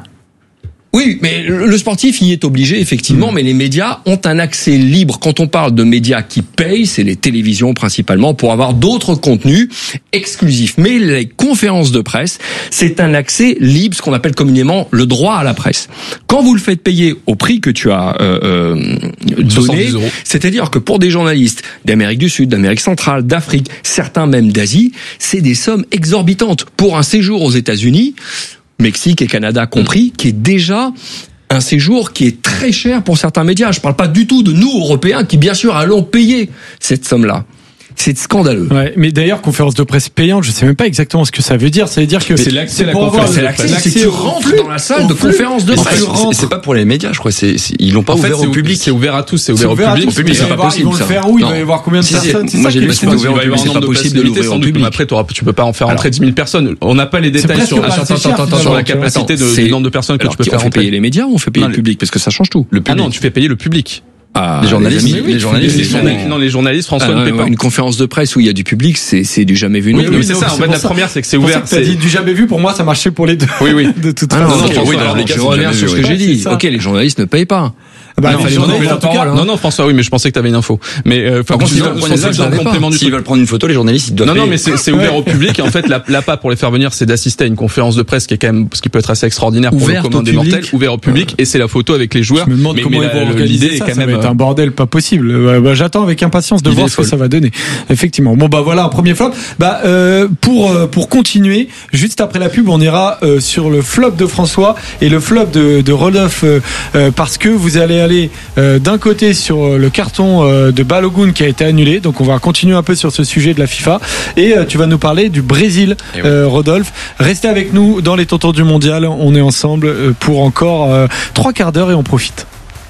Oui, mais le sportif y est obligé, effectivement, mais les médias ont un accès libre. Quand on parle de médias qui payent, c'est les télévisions principalement, pour avoir d'autres contenus exclusifs. Mais les conférences de presse, c'est un accès libre, ce qu'on appelle communément le droit à la presse. Quand vous le faites payer au prix que tu as euh, euh, donné, soixante-dix euros. c'est-à-dire que pour des journalistes d'Amérique du Sud, d'Amérique centrale, d'Afrique, certains même d'Asie, c'est des sommes exorbitantes. Pour un séjour aux États-Unis, Mexique et Canada compris, qui est déjà un séjour qui est très cher pour certains médias. Je parle pas du tout de nous, Européens, qui bien sûr allons payer cette somme-là. C'est scandaleux. Ouais, mais d'ailleurs, conférence de presse payante, je sais même pas exactement ce que ça veut dire. Ça veut dire que C'est l'accès à la pour avoir conférence C'est le- l'accès, l'accès c'est que tu au rentres flux, dans la salle au de flux. conférence de En presse. fait, c'est- c'est pas pour les médias, je crois. C'est, c'est- ils l'ont pas En fait, ouvert c'est au public. C'est ouvert à tous, c'est C'est ouvert au ouvert à public. tous, mais public, il c'est va y pas avoir- possible, Ils vont le ça. faire où? Il Non. va y avoir combien de Si, si, personnes? C'est moi, ça j'ai qui vu est que fou. c'était Il va y ouvert au avoir un public, nombre de c'est pas places possible de limitées, l'ouvrir sans au doute, public. mais après, t'auras- tu peux pas en faire Alors. entrer dix mille personnes. On n'a pas les détails presque sur, pas attends, assez attends, cher, attends, sur finalement, la tu vois. capacité de, C'est- du nombre de personnes que Alors, tu peux qui- faire on fait rentrer. payer les médias ou on fait payer Non, le les- public? Parce que ça change tout. Le Ah public. non, tu fais payer le public. Ah, Les journalistes, les amis, les journalistes, Les ils sont- journalistes- non, les journalistes, François Ah, ne ouais, paie pas. une conférence de presse où il y a du public, c'est c'est du jamais vu. Oui, non oui, plus. c'est ça. En fait, la première, c'est que c'est C'est pour ça ouvert. que t'as c'est- dit du jamais vu. Pour moi, ça marchait pour les deux. Oui, oui. De toute Ah non, façon. non, ok, non, oui, oui, alors, dans les cas, je c'est reviens jamais sur vu, ce que oui. j'ai Ouais, dit. c'est ça. Ok, les journalistes ne payent pas. Bah, non, non, les non, journalistes, en tout cas, non, non, François, oui, mais je pensais que tu avais une info. Mais euh, Par contre, s'ils s'ils veulent veulent prendre prendre une une photo, complément du S'ils veulent prendre une photo, les journalistes, ils doivent Non, non, payer. mais c'est, c'est ouvert au public. Et en fait, la, la P A pour les faire venir, c'est d'assister à une conférence de presse qui est quand même, ce qui peut être assez extraordinaire pour Ouverte le commun au des public. mortels, ouvert au public, et c'est la photo avec les joueurs. Je me demande mais, comment mais ils vont la- organiser l'idée ça. est quand Ça même. va être un bordel pas possible. Euh, bah, j'attends avec impatience de L'idée voir est ce que folle. ça va donner. Effectivement. Bon bah voilà un premier flop. Bah euh, pour euh, pour continuer, juste après la pub, on ira euh, sur le flop de François et le flop de, de Rodolphe euh, euh, parce que vous allez aller euh, d'un côté sur le carton euh, de Balogun qui a été annulé. Donc on va continuer un peu sur ce sujet de la FIFA et euh, tu vas nous parler du Brésil, euh, Rodolphe. Restez avec nous dans les tontons du mondial. On est ensemble euh, pour encore euh, trois quarts d'heure et on profite.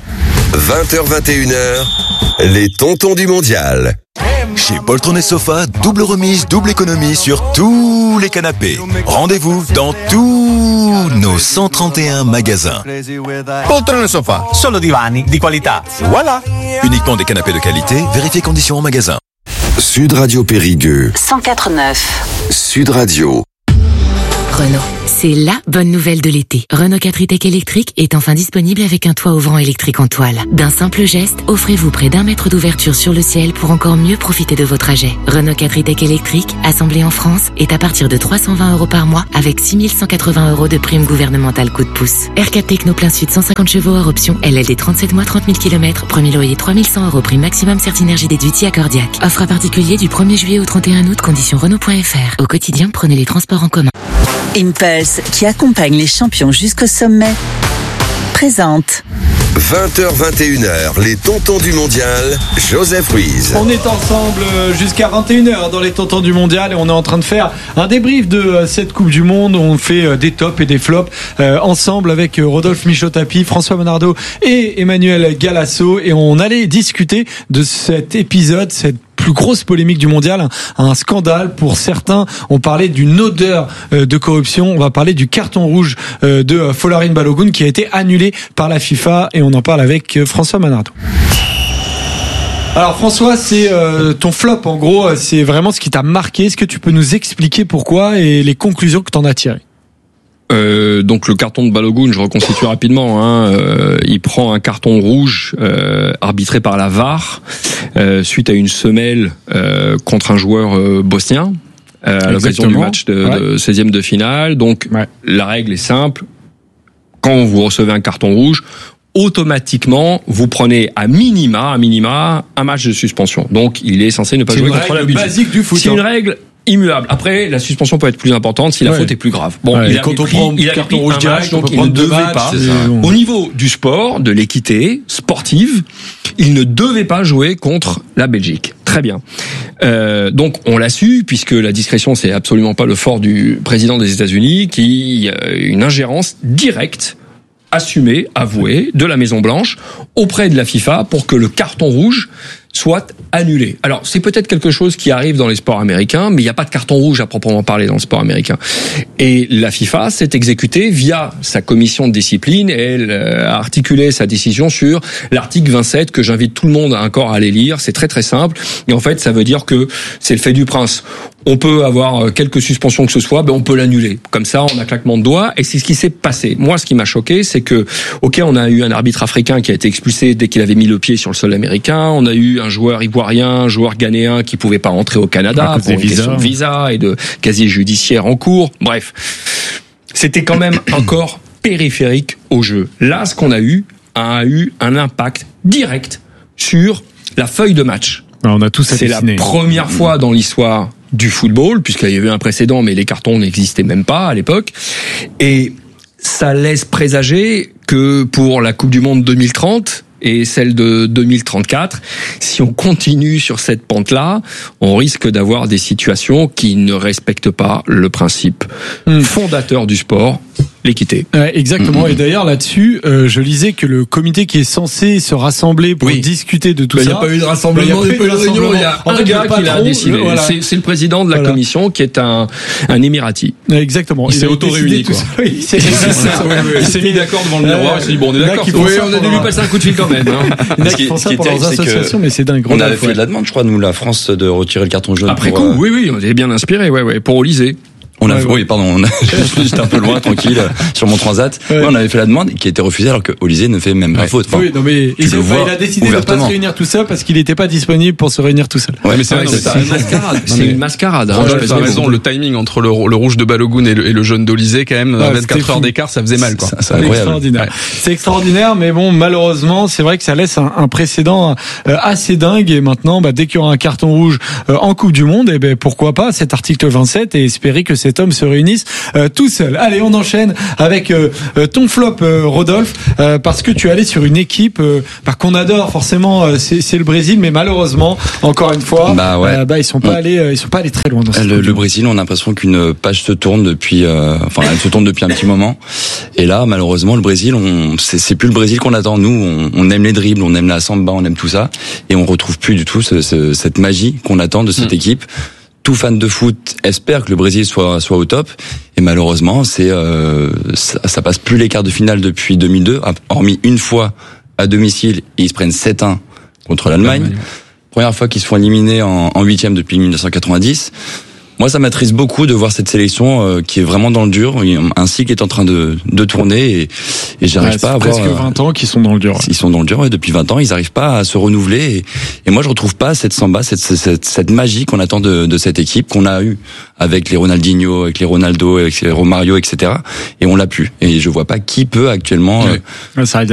vingt heures vingt et une heures, les tontons du mondial. Chez Poltron et Sofa, double remise, double économie sur tous les canapés. Rendez-vous dans tous nos cent trente et un magasins. Poltrone e Sofa, solo divani di qualità. Voilà. Uniquement des canapés de qualité, vérifiez conditions en magasin. Sud Radio Périgueux, cent quatre neuf. Sud Radio. Renault. C'est la bonne nouvelle de l'été. Renault quatre e-Tech électrique est enfin disponible avec un toit ouvrant électrique en toile. D'un simple geste, offrez-vous près d'un mètre d'ouverture sur le ciel pour encore mieux profiter de vos trajets. Renault quatre e-Tech électrique, assemblé en France, est à partir de trois cent vingt euros par mois avec six mille cent quatre-vingts euros de prime gouvernementale coup de pouce. R quatre Techno plein sud cent cinquante chevaux hors option, L L D trente-sept mois trente mille kilomètres, premier loyer trois mille cent euros prime maximum Certinergie déduite via Cardiac. Offre à particulier du premier juillet au trente et un août, conditions Renault point F R. Au quotidien, prenez les transports en commun. Impulse, qui accompagne les champions jusqu'au sommet, présente. vingt heures vingt et une heures, les tontons du mondial, Joseph Ruiz. On est ensemble jusqu'à vingt et une heures dans les tontons du mondial et on est en train de faire un débrief de cette Coupe du Monde. On fait des tops et des flops euh, ensemble avec Rodolphe Michot-Tapi, François Monardo et Emmanuel Galasso et on allait discuter de cet épisode, cette plus grosse polémique du mondial, un scandale pour certains. On parlait d'une odeur de corruption. On va parler du carton rouge de Folarin Balogun qui a été annulé par la FIFA et on en parle avec François Manardo. Alors François, c'est euh, ton flop en gros, c'est vraiment ce qui t'a marqué. Est-ce que tu peux nous expliquer pourquoi et les conclusions que t'en as tirées? Euh, donc le carton de Balogun, je reconstitue rapidement. Hein, euh, il prend un carton rouge euh, arbitré par la V A R euh, suite à une semelle euh, contre un joueur euh, bosnien euh, à l'occasion du match de, ouais. de seizième de finale. Donc ouais. La règle est simple. Quand vous recevez un carton rouge, automatiquement, vous prenez à minima, à minima, un match de suspension. Donc il est censé ne pas c'est jouer contre la Belgique. C'est une règle basique du foot. C'est une règle immuable. Après, la suspension peut être plus importante si la ouais. faute est plus grave. Bon, ouais, il a quand on pris, prend il a carton pris rouge un match, donc il ne devait matchs, pas. Au niveau du sport, de l'équité sportive, il ne devait pas jouer contre la Belgique. Très bien. Euh, donc on l'a su puisque la discrétion c'est absolument pas le fort du président des États-Unis, qui a une ingérence directe, assumée, avouée, de la Maison Blanche auprès de la FIFA pour que le carton rouge soit annulé. Alors, c'est peut-être quelque chose qui arrive dans les sports américains, mais il n'y a pas de carton rouge à proprement parler dans le sport américain. Et la FIFA s'est exécutée via sa commission de discipline et elle a articulé sa décision sur l'article vingt-sept que j'invite tout le monde encore à aller lire. C'est très très simple. Et en fait, ça veut dire que c'est le fait du prince. On peut avoir quelques suspensions que ce soit, ben on peut l'annuler. Comme ça, on a claquement de doigts. Et c'est ce qui s'est passé. Moi, ce qui m'a choqué, c'est que, ok, on a eu un arbitre africain qui a été expulsé dès qu'il avait mis le pied sur le sol américain. On a eu un joueur ivoirien, un joueur ghanéen qui pouvait pas rentrer au Canada pour une question de visa et de casier judiciaire en cours. Bref, c'était quand même encore périphérique au jeu. Là, ce qu'on a eu a eu un impact direct sur la feuille de match. Alors, on a tous C'est la première fois dans l'histoire du football, puisqu'il y avait eu un précédent, mais les cartons n'existaient même pas à l'époque. Et ça laisse présager que pour la Coupe du Monde deux mille trente et celle de deux mille trente-quatre, si on continue sur cette pente-là, on risque d'avoir des situations qui ne respectent pas le principe mmh. fondateur du sport, l'équité. Euh, exactement. Mmh. Et d'ailleurs là-dessus, euh, je lisais que le comité qui est censé se rassembler pour oui. discuter de tout bah, ça, il n'y a pas eu de rassemblement, il n'y a pas eu de réunion. Il y a un gars qui l'a décidé. Voilà. C'est, c'est le président de la voilà. commission qui est un un émirati. Exactement. Il, il s'est auto-réuni quoi. Il s'est, il s'est mis d'accord devant le miroir. Il s'est dit bon, on est d'accord. Oui, on a dû lui passer un coup de fil quand même. Il y en a qui font ça pour leurs associations, mais c'est dingue. On avait fait de la demande, je crois, nous, la France, de retirer le carton jaune. Après coup, oui, oui, on était bien inspiré, ouais, ouais, pour Olysée. On a, Ouais, oui, ouais. pardon, on a, j'étais un peu loin, tranquille, sur mon transat. Ouais. Ouais, on avait fait la demande qui a été refusée alors que Olysée ne fait même pas Ouais. faute. Enfin, Oui, non mais tu il, le vois il a décidé de ne pas se ouvertement. réunir tout seul parce qu'il n'était pas disponible pour se réunir tout seul. Ouais, mais c'est vrai, Ouais, non, mais c'est t'as une raison. mascarade. C'est mais- une mascarade. hein. Rodolphe, Je t'as sais pas, raison, vous- le timing entre le, le rouge de Balogun et le, et le jaune d'Olysée, quand même, Ah, à c'était vingt-quatre heures fou. d'écart, ça faisait mal, quoi. Ça- C'est c'est incroyable. extraordinaire. Ouais. C'est extraordinaire, mais bon, malheureusement, c'est vrai que ça laisse un, un précédent euh, assez dingue. Et maintenant, bah, dès qu'il y aura un carton rouge euh, en Coupe du Monde, et ben pourquoi pas cet article vingt-sept et espérer que cet homme se réunisse euh, tout seul. Allez, on enchaîne avec euh, euh, ton flop, euh, Rodolphe, euh, parce que tu es allé sur une équipe euh, bah, qu'on adore forcément. euh, c'est, c'est le Brésil, mais malheureusement, encore une fois, Bah ouais. euh, bah, ils sont pas On- allés, euh, ils sont pas allés très loin dans cette Le, Coupe du le Monde. Brésil, on a l'impression qu'une page se tourne depuis, euh, enfin, elle se tourne depuis un petit moment. Et là, malheureusement, le Brésil, on, c'est, c'est plus le Brésil qu'on attend. Nous, on, on aime les dribbles, on aime la samba, on aime tout ça, et on retrouve plus du tout ce, ce- cette magie qu'on attend de cette Mm. équipe. Tout fan de foot espère que le Brésil soit soit au top, et malheureusement, c'est euh, ça, ça passe plus les quarts de finale depuis deux mille deux, hormis une fois à domicile, et ils se prennent sept un contre l'Allemagne. Première fois qu'ils se font éliminer en, en huitième depuis mille neuf cent quatre-vingt-dix. Moi, ça m'attriste beaucoup de voir cette sélection euh, qui est vraiment dans le dur. Un cycle est en train de, de tourner et, et j'arrive Ouais, pas à c'est voir. presque euh, vingt ans qu'ils sont dans le dur. ouais. Ils sont dans le dur, ouais, depuis vingt ans, ils n'arrivent pas à se renouveler. Et, et moi, je retrouve pas cette samba, cette, cette, cette magie qu'on attend de, de cette équipe, qu'on a eu avec les Ronaldinho, avec les Ronaldo, avec les Romario, et cetera. Et on l'a plus. Et je vois pas qui peut actuellement. euh, Ouais, ça